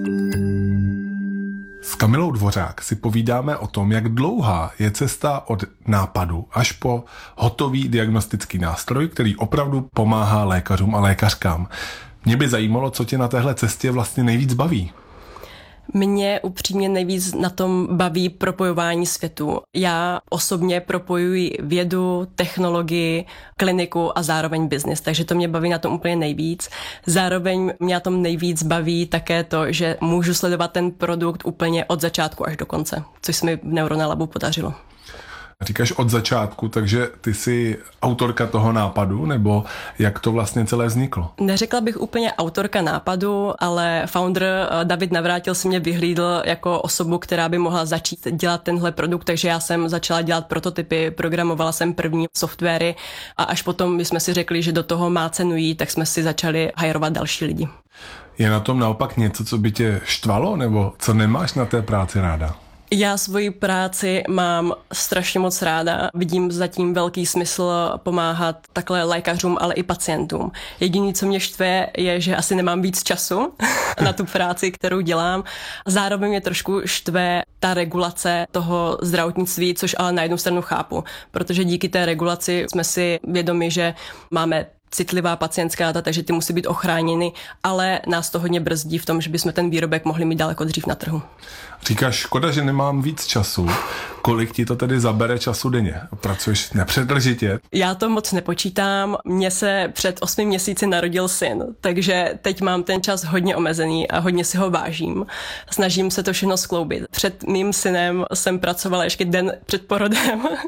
Speaker 8: S Kamilou Dvořák si povídáme o tom, jak dlouhá je cesta od nápadu až po hotový diagnostický nástroj, který opravdu pomáhá lékařům a lékařkám. Mě by zajímalo, co tě na téhle cestě vlastně nejvíc baví.
Speaker 9: Mě upřímně nejvíc na tom baví propojování světů. Já osobně propojuji vědu, technologii, kliniku a zároveň biznis, takže to mě baví na tom úplně nejvíc. Zároveň mě na tom nejvíc baví také to, že můžu sledovat ten produkt úplně od začátku až do konce, což se mi v Neurona Labu podařilo.
Speaker 8: Říkáš od začátku, takže ty jsi autorka toho nápadu, nebo jak to vlastně celé vzniklo?
Speaker 9: Neřekla bych úplně autorka nápadu, ale founder David Navrátil si mě vyhlídl jako osobu, která by mohla začít dělat tenhle produkt, takže já jsem začala dělat prototypy, programovala jsem první softwary a až potom, když jsme si řekli, že do toho má cenu jít, tak jsme si začali hajrovat další lidi.
Speaker 8: Je na tom naopak něco, co by tě štvalo, nebo co nemáš na té práci ráda?
Speaker 9: Já svoji práci mám strašně moc ráda. Vidím zatím velký smysl pomáhat takhle lékařům, ale i pacientům. Jediné, co mě štve, je, že asi nemám víc času na tu práci, kterou dělám. Zároveň mě trošku štve ta regulace toho zdravotnictví, což ale na jednu stranu chápu, protože díky té regulaci jsme si vědomi, že máme citlivá pacientská data, takže ty musí být ochráněny, ale nás to hodně brzdí v tom, že bychom ten výrobek mohli mít daleko dřív na trhu.
Speaker 8: Říkáš, škoda, že nemám víc času. Kolik ti to tedy zabere času denně? Pracuješ nepřetržitě?
Speaker 9: Já to moc nepočítám. Mně se před 8 měsíci narodil syn, takže teď mám ten čas hodně omezený a hodně si ho vážím. Snažím se to všechno skloubit. Před mým synem jsem pracovala ještě den před porodem,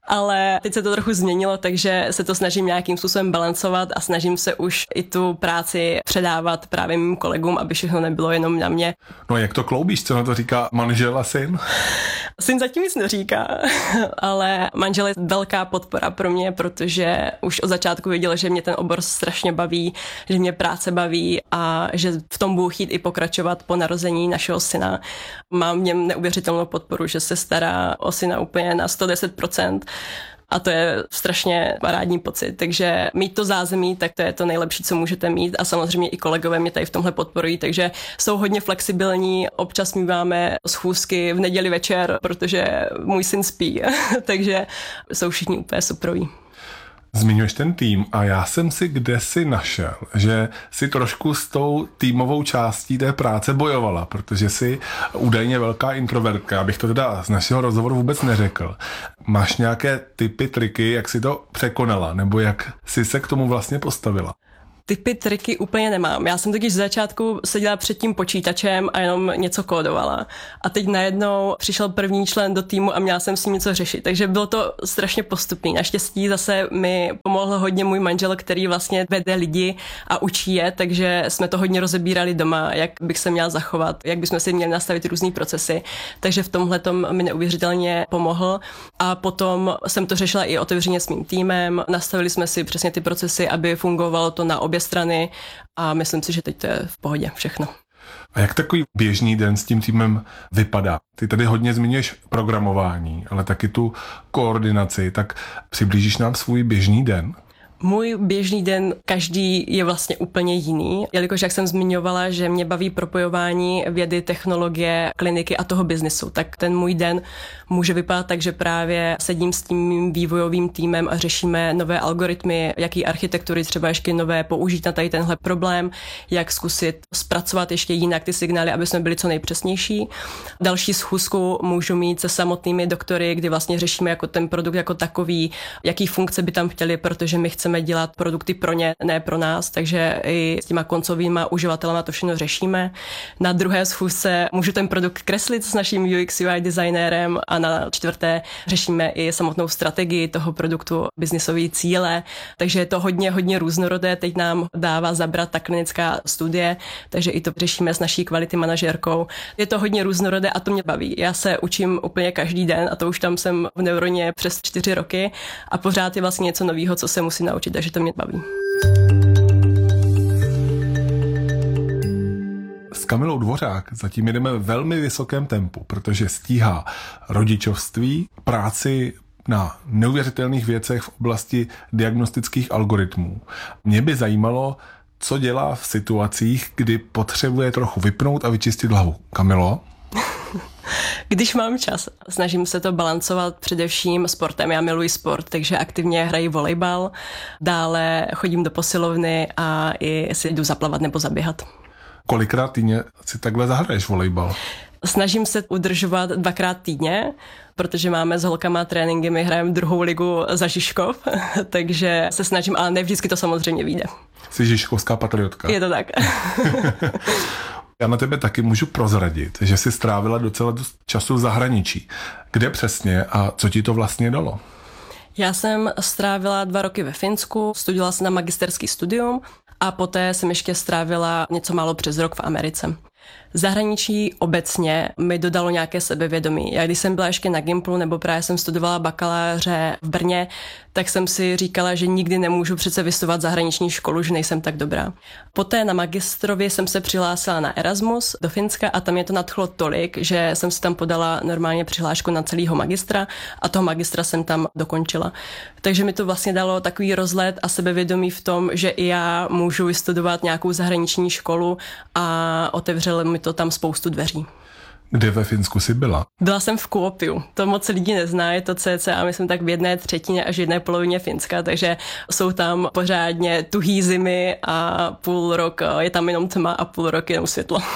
Speaker 9: Ale teď se to trochu změnilo, takže se to snažím nějakým způsobem balancovat a snažím se už i tu práci předávat právě mým kolegům, aby všechno nebylo jenom na mě.
Speaker 8: No jak to kloubíš, co na to říká manžel a syn?
Speaker 9: Syn zatím nic neříká, ale manžel je velká podpora pro mě, protože už od začátku věděl, že mě ten obor strašně baví, že mě práce baví a že v tom budu chtít i pokračovat po narození našeho syna. Mám v něm neuvěřitelnou podporu, že se stará o syna úplně na 110%. A to je strašně parádní pocit, takže mít to zázemí, tak to je to nejlepší, co můžete mít a samozřejmě i kolegové mě tady v tomhle podporují, takže jsou hodně flexibilní, občas míváme schůzky v neděli večer, protože můj syn spí, takže jsou všichni úplně superoví.
Speaker 8: Zmiňuješ ten tým a já jsem si kdesi našel, že si trošku s tou týmovou částí té práce bojovala, protože si údajně velká introvertka, abych to teda z našeho rozhovoru vůbec neřekl. Máš nějaké tipy, triky, jak si to překonala, nebo jak si se k tomu vlastně postavila?
Speaker 9: Typy, triky úplně nemám. Já jsem totiž z začátku seděla před tím počítačem a jenom něco kódovala. A teď najednou přišel první člen do týmu a měla jsem s ním něco řešit. Takže bylo to strašně postupný. Naštěstí zase mi pomohl hodně můj manžel, který vlastně vede lidi a učí je, takže jsme to hodně rozebírali doma, jak bych se měla zachovat, jak bychom si měli nastavit různý procesy. Takže v tomhletom mi neuvěřitelně pomohl. A potom jsem to řešila i otevřeně s mým týmem. Nastavili jsme si přesně ty procesy, aby fungovalo to na obě strany a myslím si, že teď to je v pohodě všechno.
Speaker 8: A jak takový běžný den s tím týmem vypadá? Ty tady hodně zmiňuješ programování, ale taky tu koordinaci, tak přiblížíš nám svůj běžný den?
Speaker 9: Můj běžný den každý je vlastně úplně jiný, jelikož jak jsem zmiňovala, že mě baví propojování vědy, technologie, kliniky a toho biznesu, tak ten můj den může vypadat tak, že právě sedím s tím vývojovým týmem a řešíme nové algoritmy, jaký architektury třeba ještě nové použít na tady tenhle problém, jak zkusit zpracovat ještě jinak ty signály, aby jsme byli co nejpřesnější. Další schůzku můžu mít se samotnými doktory, kdy vlastně řešíme jako ten produkt jako takový, jaký funkce by tam chtěli, protože my chceme dělat produkty pro ně, ne pro nás, takže i s těma koncovýma uživatelema to všechno řešíme. Na druhé schůzce můžu ten produkt kreslit s naším UX UI designérem a na čtvrté řešíme i samotnou strategii toho produktu, biznisové cíle, takže je to hodně různorodé. Teď nám dává zabrat ta klinická studie, takže i to řešíme s naší quality manažérkou. Je to hodně různorodé a to mě baví. Já se učím úplně každý den a to už tam jsem v Neuroně přes 4 roky a pořád je vlastně něco nového, co se musím naučit, takže to mě baví.
Speaker 8: S Kamilou Dvořák zatím jedeme ve velmi vysokém tempu, protože stíhá rodičovství, práci na neuvěřitelných věcech v oblasti diagnostických algoritmů. Mě by zajímalo, co dělá v situacích, kdy potřebuje trochu vypnout a vyčistit hlavu. Kamilo?
Speaker 9: Když mám čas, snažím se to balancovat především sportem. Já miluji sport, takže aktivně hraji volejbal, dále chodím do posilovny a i si jdu zaplavat nebo zaběhat.
Speaker 8: Kolikrát týdně si takhle zahraješ volejbal?
Speaker 9: Snažím se udržovat 2krát týdně, protože máme s holkama tréninky, my hrajeme 2. ligu za Žižkov, takže se snažím, ale ne vždycky to samozřejmě vyjde.
Speaker 8: Jsi žižkovská patriotka.
Speaker 9: Je to tak.
Speaker 8: Já na tebe taky můžu prozradit, že jsi strávila docela dost času v zahraničí. Kde přesně a co ti to vlastně dalo?
Speaker 9: Já jsem strávila 2 roky ve Finsku, studovala jsem na magisterský studium a poté jsem ještě strávila něco málo přes rok v Americe. Zahraničí obecně mi dodalo nějaké sebevědomí. Já když jsem byla ještě na Gimplu nebo právě jsem studovala bakaláře v Brně, tak jsem si říkala, že nikdy nemůžu přece vystudovat zahraniční školu, že nejsem tak dobrá. Poté na magistrově jsem se přihlásila na Erasmus do Finska a tam mě to nadchlo tolik, že jsem si tam podala normálně přihlášku na celého magistra a toho magistra jsem tam dokončila. Takže mi to vlastně dalo takový rozhled a sebevědomí v tom, že i já můžu vystudovat nějakou zahraniční školu a otevřelo mi to tam spoustu dveří.
Speaker 8: Kde ve Finsku jsi byla?
Speaker 9: Byla jsem v Kuopiu. To moc lidí nezná, je to cca, myslím tak v 1/3 až 1/2 Finska, takže jsou tam pořádně tuhý zimy a půl rok je tam jenom tma a půl rok jenom světlo.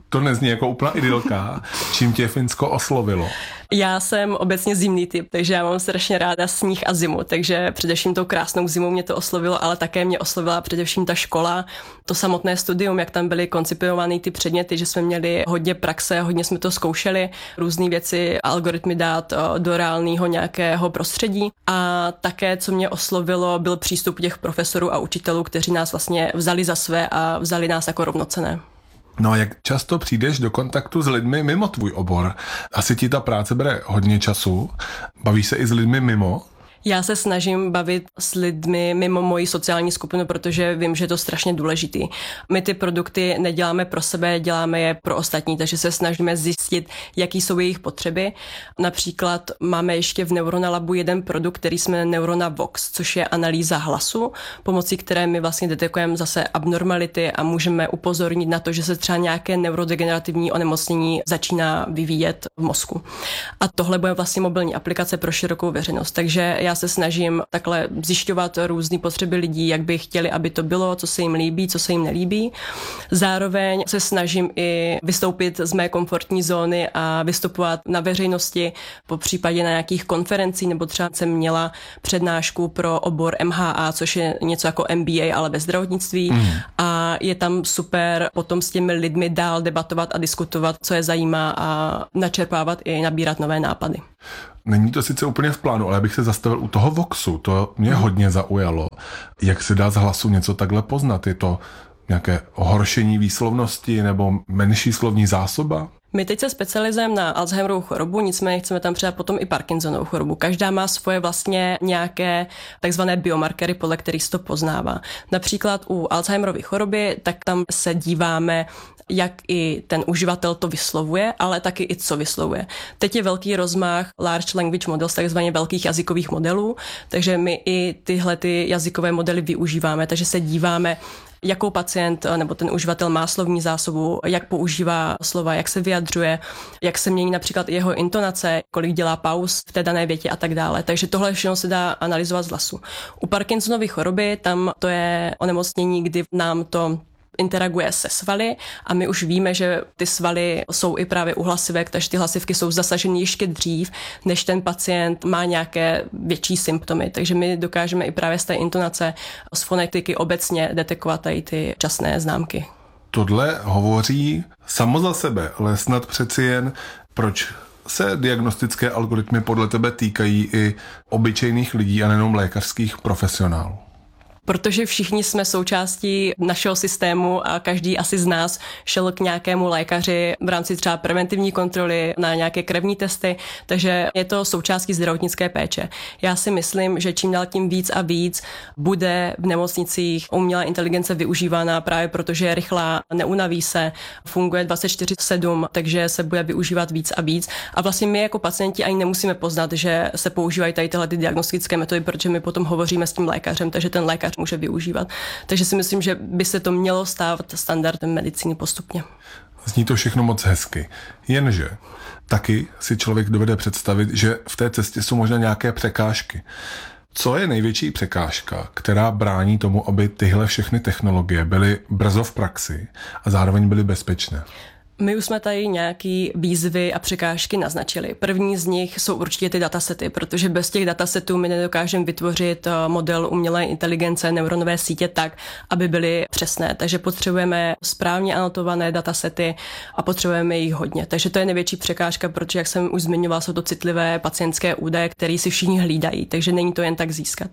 Speaker 8: To nezní jako úplná idylka. Čím tě Finsko oslovilo?
Speaker 9: Já jsem obecně zimný typ, takže já mám strašně ráda sníh a zimu, takže především tou krásnou zimou mě to oslovilo, ale také mě oslovila především ta škola, to samotné studium, jak tam byly koncipovány ty předměty, že jsme měli hodně praxe, hodně jsme to zkoušeli, různé věci, algoritmy dát do reálného nějakého prostředí a také, co mě oslovilo, byl přístup těch profesorů a učitelů, kteří nás vlastně vzali za své a vzali nás jako rovnocenné.
Speaker 8: No a jak často přijdeš do kontaktu s lidmi mimo tvůj obor? Asi ti ta práce bere hodně času. Bavíš se i s lidmi mimo?
Speaker 9: Já se snažím bavit s lidmi mimo moji sociální skupinu, protože vím, že je to strašně důležitý. My ty produkty neděláme pro sebe, děláme je pro ostatní, takže se snažíme zjistit, jaký jsou jejich potřeby. Například máme ještě v Neurona Labu jeden produkt, který jsme Neurona Vox, což je analýza hlasu, pomocí které my vlastně detekujeme zase abnormality a můžeme upozornit na to, že se třeba nějaké neurodegenerativní onemocnění začíná vyvíjet v mozku. A tohle bude vlastně mobilní aplikace pro širokou veřejnost, takže já se snažím takhle zjišťovat různé potřeby lidí, jak by chtěli, aby to bylo, co se jim líbí, co se jim nelíbí. Zároveň se snažím i vystoupit z mé komfortní zóny a vystupovat na veřejnosti, po případě na nějakých konferencích, nebo třeba jsem měla přednášku pro obor MHA, což je něco jako MBA, ale ve zdravotnictví. A je tam super potom s těmi lidmi dál debatovat a diskutovat, co je zajímá a načerpávat i nabírat nové nápady.
Speaker 8: Není to sice úplně v plánu, ale já bych se zastavil u toho Voxu. To mě hodně zaujalo. Jak se dá z hlasu něco takhle poznat? Je to nějaké ohoršení výslovnosti nebo menší slovní zásoba?
Speaker 9: My teď se specializujeme na Alzheimerovu chorobu, nicméně chceme tam přidat potom i Parkinsonovu chorobu. Každá má svoje vlastně nějaké takzvané biomarkery, podle kterých se to poznává. Například u Alzheimerovy choroby, tak tam se díváme, jak i ten uživatel to vyslovuje, ale taky i co vyslovuje. Teď je velký rozmach large language models, takzvaně velkých jazykových modelů, takže my i tyhle ty jazykové modely využíváme, takže se díváme, jakou pacient nebo ten uživatel má slovní zásobu, jak používá slova, jak se vyjadřuje, jak se mění například jeho intonace, kolik dělá pauz v té dané větě a tak dále. Takže tohle všechno se dá analyzovat z hlasu. U Parkinsonovy choroby tam to je onemocnění, kdy nám to interaguje se svaly a my už víme, že ty svaly jsou i právě u hlasivek, takže ty hlasivky jsou zasaženy ještě dřív, než ten pacient má nějaké větší symptomy. Takže my dokážeme i právě z té intonace, z fonetiky obecně detekovat tady ty časné známky.
Speaker 8: Tohle hovoří samo za sebe, ale snad přeci jen, proč se diagnostické algoritmy podle tebe týkají i obyčejných lidí a nejenom lékařských profesionálů?
Speaker 9: Protože všichni jsme součástí našeho systému a každý asi z nás šel k nějakému lékaři v rámci třeba preventivní kontroly na nějaké krevní testy, takže je to součástí zdravotnické péče. Já si myslím, že čím dál tím víc a víc bude v nemocnicích umělá inteligence využívána právě protože je rychlá, neunaví se, funguje 24/7, takže se bude využívat víc a víc. A vlastně my jako pacienti ani nemusíme poznat, že se používají tady tyhle diagnostické metody, protože my potom hovoříme s tím lékařem, takže ten lékař může využívat. Takže si myslím, že by se to mělo stávat standardem medicíny postupně.
Speaker 8: Zní to všechno moc hezky. Jenže taky si člověk dovede představit, že v té cestě jsou možná nějaké překážky. Co je největší překážka, která brání tomu, aby tyhle všechny technologie byly brzo v praxi a zároveň byly bezpečné?
Speaker 9: My už jsme tady nějaký výzvy a překážky naznačili. První z nich jsou určitě ty datasety, protože bez těch datasetů my nedokážeme vytvořit model umělé inteligence, neuronové sítě tak, aby byly přesné. Takže potřebujeme správně anotované datasety a potřebujeme jich hodně. Takže to je největší překážka, protože, jak jsem už zmiňovala, jsou to citlivé pacientské údaje, které si všichni hlídají, takže není to jen tak získat.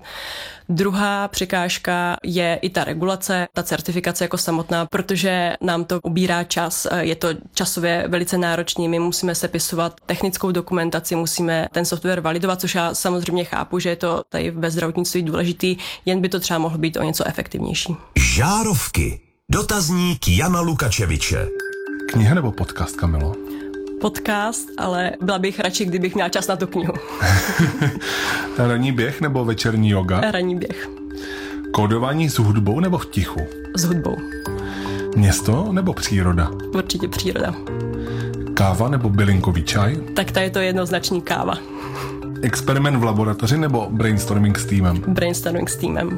Speaker 9: Druhá překážka je i ta regulace, ta certifikace jako samotná, protože nám to ubírá čas, je to časově velice náročný, my musíme sepisovat technickou dokumentaci, musíme ten software validovat, což já samozřejmě chápu, že je to tady ve zdravotnictví důležitý, jen by to třeba mohlo být o něco efektivnější.
Speaker 10: Žárovky. Dotazník Jana Lukačeviče.
Speaker 8: Kniha nebo podcast, Kamilo?
Speaker 9: Podcast, ale byla bych radši, kdybych měla čas na tu knihu.
Speaker 8: Ranní běh nebo večerní yoga?
Speaker 9: Ranní běh.
Speaker 8: Kódování s hudbou nebo v tichu?
Speaker 9: S hudbou.
Speaker 8: Město nebo příroda?
Speaker 9: Určitě příroda.
Speaker 8: Káva nebo bylinkový čaj?
Speaker 9: Tak tady je to jednoznačný káva.
Speaker 8: Experiment v laboratoři nebo brainstorming s týmem?
Speaker 9: Brainstorming s týmem.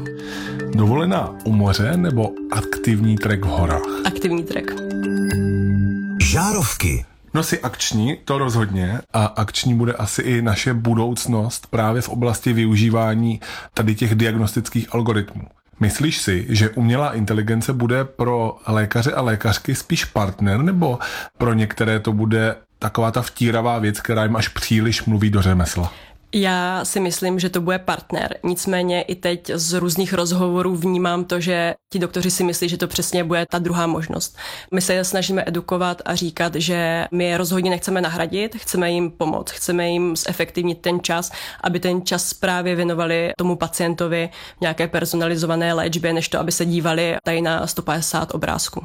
Speaker 8: Dovolená u moře nebo aktivní trek v horách?
Speaker 9: Aktivní trek.
Speaker 10: Žárovky.
Speaker 8: No si akční, to rozhodně, a akční bude asi i naše budoucnost právě v oblasti využívání tady těch diagnostických algoritmů. Myslíš si, že umělá inteligence bude pro lékaře a lékařky spíš partner, nebo pro některé to bude taková ta vtíravá věc, která jim až příliš mluví do řemesla?
Speaker 9: Já si myslím, že to bude partner. Nicméně i teď z různých rozhovorů vnímám to, že ti doktoři si myslí, že to přesně bude ta druhá možnost. My se snažíme edukovat a říkat, že my je rozhodně nechceme nahradit, chceme jim pomoct, chceme jim zefektivnit ten čas, aby ten čas právě věnovali tomu pacientovi v nějaké personalizované léčbě, než to, aby se dívali tady na 150 obrázků.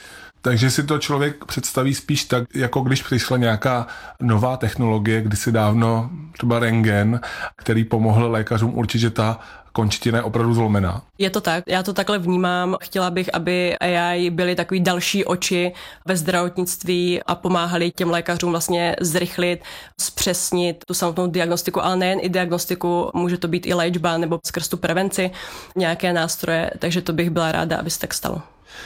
Speaker 8: Takže si to člověk představí spíš tak, jako když přišla nějaká nová technologie, kdysi dávno, třeba rentgen, který pomohl lékařům určit, že ta končetina je opravdu zlomená.
Speaker 9: Je to tak, já to takhle vnímám. Chtěla bych, aby AI byly takový další oči ve zdravotnictví a pomáhali těm lékařům vlastně zrychlit, zpřesnit tu samotnou diagnostiku, ale nejen i diagnostiku, může to být i léčba nebo skrz tu prevenci, nějaké nástroje, takže to bych byla ráda, aby se tak stalo.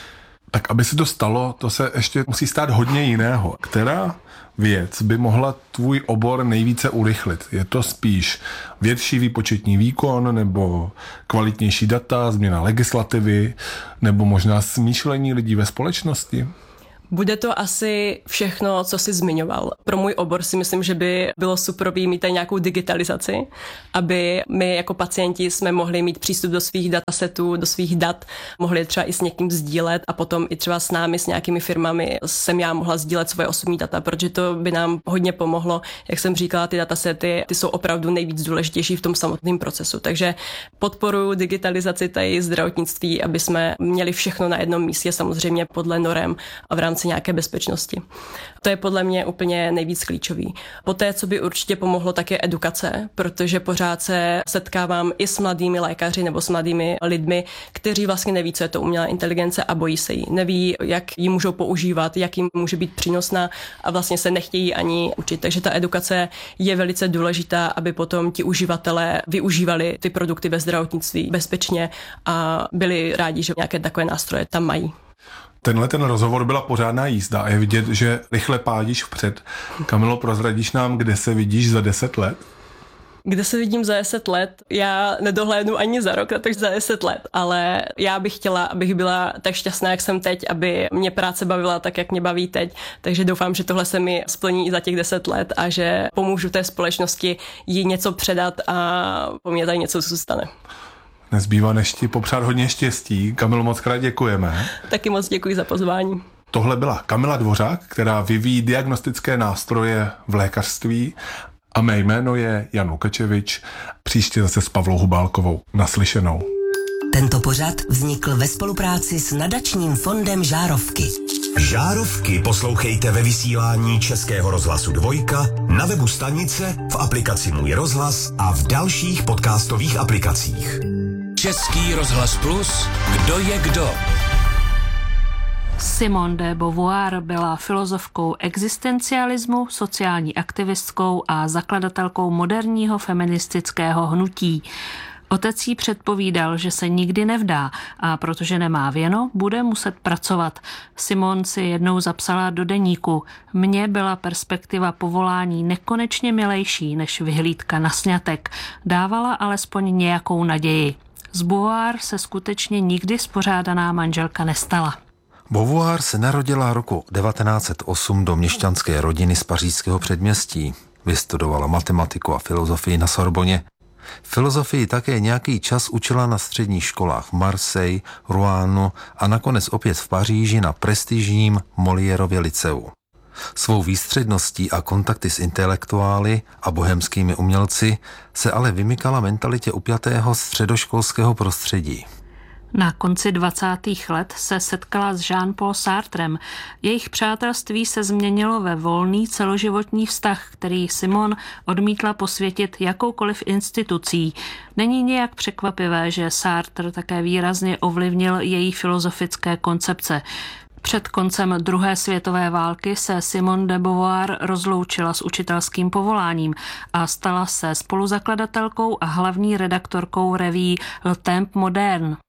Speaker 8: Tak aby se to stalo, to se ještě musí stát hodně jiného. Která věc by mohla tvůj obor nejvíce urychlit? Je to spíš větší výpočetní výkon, nebo kvalitnější data, změna legislativy, nebo možná smýšlení lidí ve společnosti?
Speaker 9: Bude to asi všechno, co jsi zmiňoval. Pro můj obor si myslím, že by bylo super mít tady nějakou digitalizaci, aby my jako pacienti jsme mohli mít přístup do svých datasetů, do svých dat, mohli třeba i s někým sdílet a potom i třeba s námi, s nějakými firmami jsem já mohla sdílet svoje osobní data, protože to by nám hodně pomohlo. Jak jsem říkala, ty datasety, ty jsou opravdu nejvíc důležitější v tom samotném procesu. Takže podporuji digitalizaci tady zdravotnictví, aby jsme měli všechno na jednom místě, samozřejmě podle norem a v rámci nějaké bezpečnosti. To je podle mě úplně nejvíc klíčový. Poté, co by určitě pomohlo, tak je edukace, protože pořád se setkávám i s mladými lékaři nebo s mladými lidmi, kteří vlastně neví, co je to umělá inteligence a bojí se jí. Neví, jak ji můžou používat, jak jim může být přínosná a vlastně se nechtějí ani učit. Takže ta edukace je velice důležitá, aby potom ti uživatelé využívali ty produkty ve zdravotnictví bezpečně a byli rádi, že nějaké takové nástroje tam mají.
Speaker 8: Ten rozhovor byla pořádná jízda a je vidět, že rychle pádíš vpřed. Kamilo, prozradíš nám, kde se vidíš za 10 let?
Speaker 9: Kde se vidím za 10 let? Já nedohlédnu ani za rok, takže za 10 let, ale já bych chtěla, abych byla tak šťastná, jak jsem teď, aby mě práce bavila tak, jak mě baví teď, takže doufám, že tohle se mi splní i za těch 10 let a že pomůžu té společnosti jí něco předat a po mně tady něco zůstane.
Speaker 8: Nezbývá než ti popřát hodně štěstí. Kamilo, moc krát děkujeme.
Speaker 9: Taky moc děkuji za pozvání.
Speaker 8: Tohle byla Kamila Dvořák, která vyvíjí diagnostické nástroje v lékařství a mé jméno je Jan Lukačevič. Příště zase s Pavlou Hubálkovou. Naslyšenou.
Speaker 7: Tento pořad vznikl ve spolupráci s nadačním fondem Žárovky.
Speaker 10: Žárovky poslouchejte ve vysílání Českého rozhlasu 2, na webu stanice, v aplikaci Můj rozhlas a v dalších podcastových aplikacích.
Speaker 4: Český rozhlas Plus, kdo je kdo?
Speaker 3: Simone de Beauvoir byla filozofkou existencialismu, sociální aktivistkou a zakladatelkou moderního feministického hnutí. Otec jí předpovídal, že se nikdy nevdá a protože nemá věno, bude muset pracovat. Simone si jednou zapsala do deníku: mně byla perspektiva povolání nekonečně milejší než vyhlídka na sňatek. Dávala alespoň nějakou naději. Z Beauvoir se skutečně nikdy spořádaná manželka nestala.
Speaker 11: Beauvoir se narodila roku 1908 do měšťanské rodiny z pařížského předměstí. Vystudovala matematiku a filozofii na Sorboně. Filozofii také nějaký čas učila na středních školách v Marseille, Rouen a nakonec opět v Paříži na prestižním Moliérově liceu. Svou výstředností a kontakty s intelektuály a bohemskými umělci se ale vymykala mentalitě upjatého středoškolského prostředí.
Speaker 3: Na konci 20. let se setkala s Jean-Paul Sartrem. Jejich přátelství se změnilo ve volný celoživotní vztah, který Simone odmítla posvětit jakoukoliv institucí. Není nějak překvapivé, že Sartre také výrazně ovlivnil její filozofické koncepce. Před koncem druhé světové války se Simone de Beauvoir rozloučila s učitelským povoláním a stala se spoluzakladatelkou a hlavní redaktorkou reví Le Temps Moderne.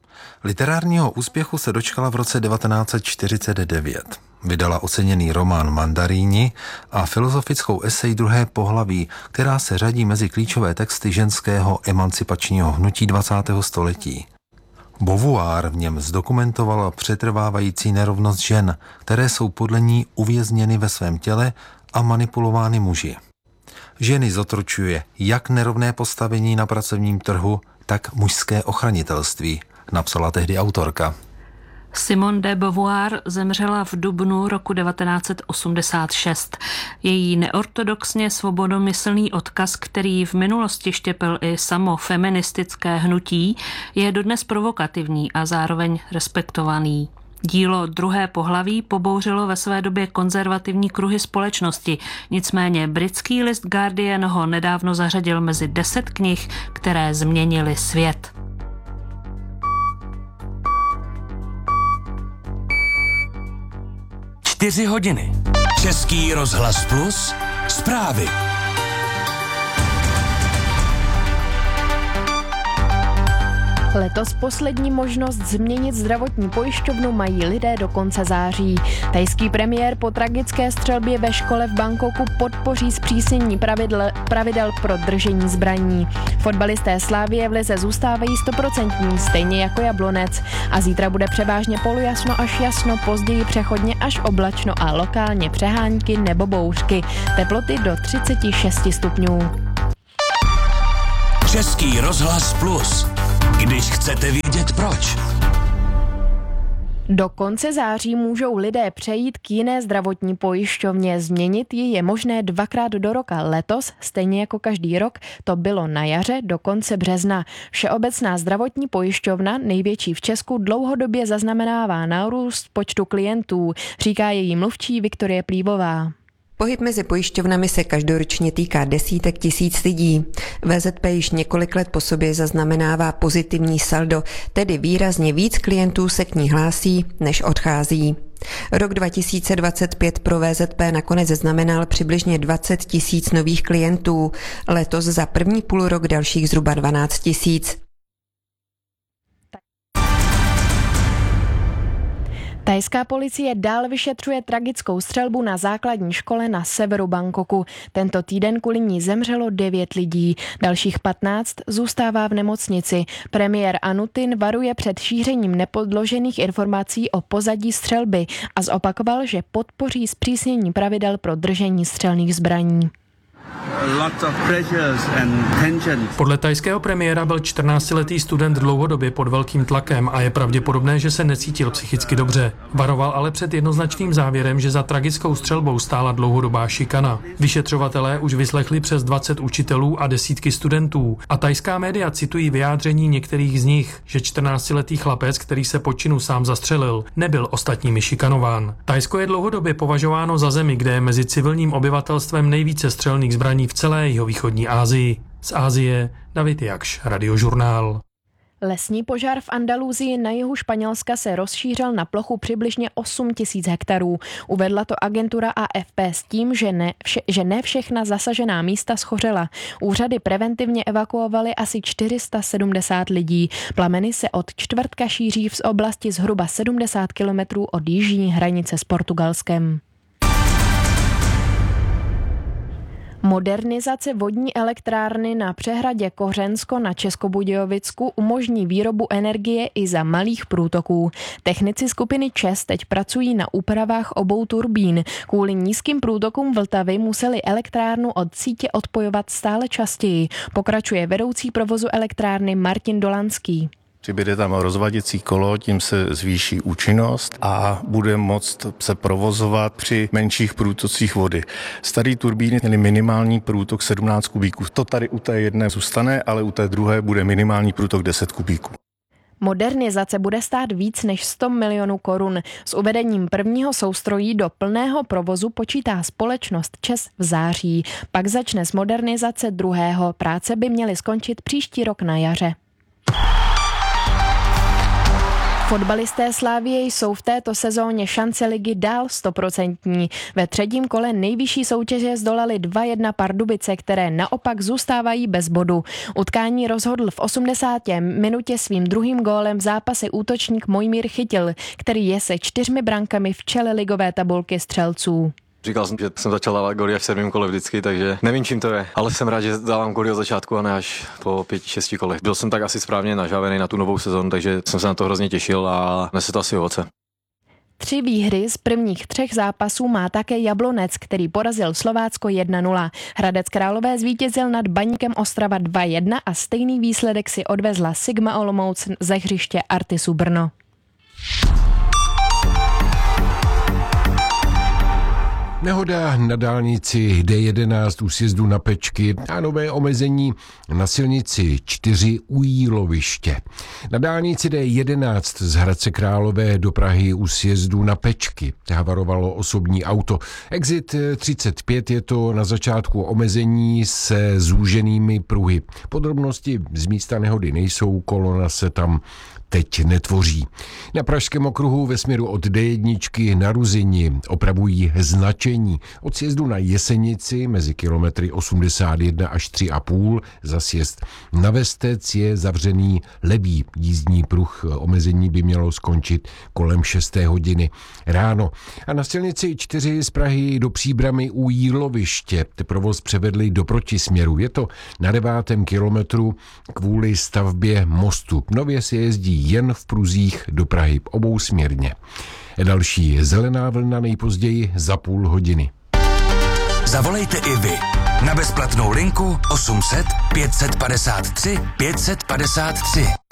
Speaker 11: Literárního úspěchu se dočkala v roce 1949. Vydala oceněný román Mandaríni a filozofickou esej Druhé pohlaví, která se řadí mezi klíčové texty ženského emancipačního hnutí 20. století. Beauvoir v něm zdokumentovala přetrvávající nerovnost žen, které jsou podle ní uvězněny ve svém těle a manipulovány muži. Ženy zotročuje jak nerovné postavení na pracovním trhu, tak mužské ochranitelství, napsala tehdy autorka.
Speaker 12: Simone de Beauvoir zemřela v dubnu roku 1986. Její neortodoxně svobodomyslný odkaz, který v minulosti štěpil i samo feministické hnutí, je dodnes provokativní a zároveň respektovaný. Dílo Druhé pohlaví pobouřilo ve své době konzervativní kruhy společnosti, nicméně britský list Guardian ho nedávno zařadil mezi 10 knih, které změnily svět.
Speaker 4: Čtyři hodiny. Český rozhlas Plus. Zprávy.
Speaker 5: Letos poslední možnost změnit zdravotní pojišťovnu mají lidé do konce září. Thajský premiér po tragické střelbě ve škole v Bangkoku podpoří zpřísnění pravidel pro držení zbraní. Fotbalisté Slavie v lize zůstávají 100%, stejně jako Jablonec. A zítra bude převážně polojasno až jasno, později přechodně až oblačno a lokálně přehánky nebo bouřky. Teploty do 36 stupňů.
Speaker 4: Český rozhlas Plus. Když chcete vědět proč.
Speaker 5: Do konce září můžou lidé přejít k jiné zdravotní pojišťovně. Změnit ji je možné 2krát do roka. Letos, stejně jako každý rok, to bylo na jaře do konce března. Všeobecná zdravotní pojišťovna, největší v Česku, dlouhodobě zaznamenává nárůst počtu klientů, říká její mluvčí Viktorie Plívová.
Speaker 13: Pohyb mezi pojišťovnami se každoročně týká desítek tisíc lidí. VZP již několik let po sobě zaznamenává pozitivní saldo, tedy výrazně víc klientů se k ní hlásí, než odchází. Rok 2025 pro VZP nakonec znamenal přibližně 20 tisíc nových klientů, letos za první půlrok dalších zhruba 12 tisíc.
Speaker 5: Thajská policie dál vyšetřuje tragickou střelbu na základní škole na severu Bangkoku. Tento týden kvůli ní zemřelo 9 lidí, dalších 15 zůstává v nemocnici. Premiér Anutin varuje před šířením nepodložených informací o pozadí střelby a zopakoval, že podpoří zpřísnění pravidel pro držení střelných zbraní.
Speaker 14: Podle thajského premiéra byl 14letý student dlouhodobě pod velkým tlakem a je pravděpodobné, že se necítil psychicky dobře. Varoval ale před jednoznačným závěrem, že za tragickou střelbou stála dlouhodobá šikana. Vyšetřovatelé už vyslechli přes 20 učitelů a desítky studentů a thajská média citují vyjádření některých z nich, že 14letý chlapec, který se po činu sám zastřelil, nebyl ostatními šikanován. Thajsko je dlouhodobě považováno za zemi, kde je mezi civilním obyvatelstvem nejvíce střelných zbraní v celé jihovýchodní Asii. Z Asie David Jakš, Radiožurnál.
Speaker 5: Lesní požár v Andaluzii na jihu Španělska se rozšířil na plochu přibližně 8 000 hektarů. Uvedla to agentura AFP s tím, že ne všechna zasažená místa schořela. Úřady preventivně evakuovaly asi 470 lidí. Plameny se od čtvrtka šíří v oblasti zhruba 70 kilometrů od jižní hranice s Portugalskem. Modernizace vodní elektrárny na přehradě Kořensko na Českobudějovicku umožní výrobu energie i za malých průtoků. Technici skupiny ČEZ teď pracují na úpravách obou turbín. Kvůli nízkým průtokům Vltavy museli elektrárnu od sítě odpojovat stále častěji. Pokračuje vedoucí provozu elektrárny Martin Dolanský.
Speaker 15: Přibude tam rozvaděcí kolo, tím se zvýší účinnost a bude moct se provozovat při menších průtocích vody. Staré turbíny měly minimální průtok 17 kubíků. To tady u té jedné zůstane, ale u té druhé bude minimální průtok 10 kubíků.
Speaker 5: Modernizace bude stát víc než 100 milionů korun. S uvedením prvního soustrojí do plného provozu počítá společnost ČEZ v září. Pak začne s modernizace druhého. Práce by měly skončit příští rok na jaře. Fotbalisté Slavie jsou v této sezóně šance ligy dál 100%. Ve třetím kole nejvyšší soutěže zdolali 2-1 Pardubice, které naopak zůstávají bez bodu. Utkání rozhodl v 80. minutě svým druhým gólem v zápase útočník Mojmír Chytil, který je se 4 brankami v čele ligové tabulky střelců.
Speaker 16: Říkal jsem, že jsem začal dávat góly v 7. kole vždycky, takže nevím, čím to je, ale jsem rád, že dávám góly od začátku a ne až po 5-6 kolech. Byl jsem tak asi správně nažávený na tu novou sezonu, takže jsem se na to hrozně těšil a nese to asi ovoce.
Speaker 5: 3 výhry z prvních 3 zápasů má také Jablonec, který porazil Slovácko 1-0. Hradec Králové zvítězil nad Baníkem Ostrava 2-1 a stejný výsledek si odvezla Sigma Olomouc ze hřiště Artisu Brno.
Speaker 6: Nehoda na dálnici D11 u sjezdu na Pečky a nové omezení na silnici 4 u Jíloviště. Na dálnici D11 z Hradce Králové do Prahy u sjezdu na Pečky havarovalo osobní auto. Exit 35 je to na začátku omezení se zúženými pruhy. Podrobnosti z místa nehody nejsou, kolona se tam teď netvoří. Na Pražském okruhu ve směru od D1 na Ruzini opravují značení. Od sjezdu na Jesenici mezi kilometry 81 až 3,5 za sjezd na Vestec je zavřený levý jízdní pruh. Omezení by mělo skončit kolem 6. hodiny ráno. A na silnici 4 z Prahy do Příbramy u Jíloviště provoz převedli do protisměru. Je to na 9. kilometru kvůli stavbě mostu. Nově se jezdí jen v pruzích do Prahy obousměrně. Další zelená vlna nejpozději za půl hodiny.
Speaker 4: Zavolejte i vy na bezplatnou linku 800 553 553.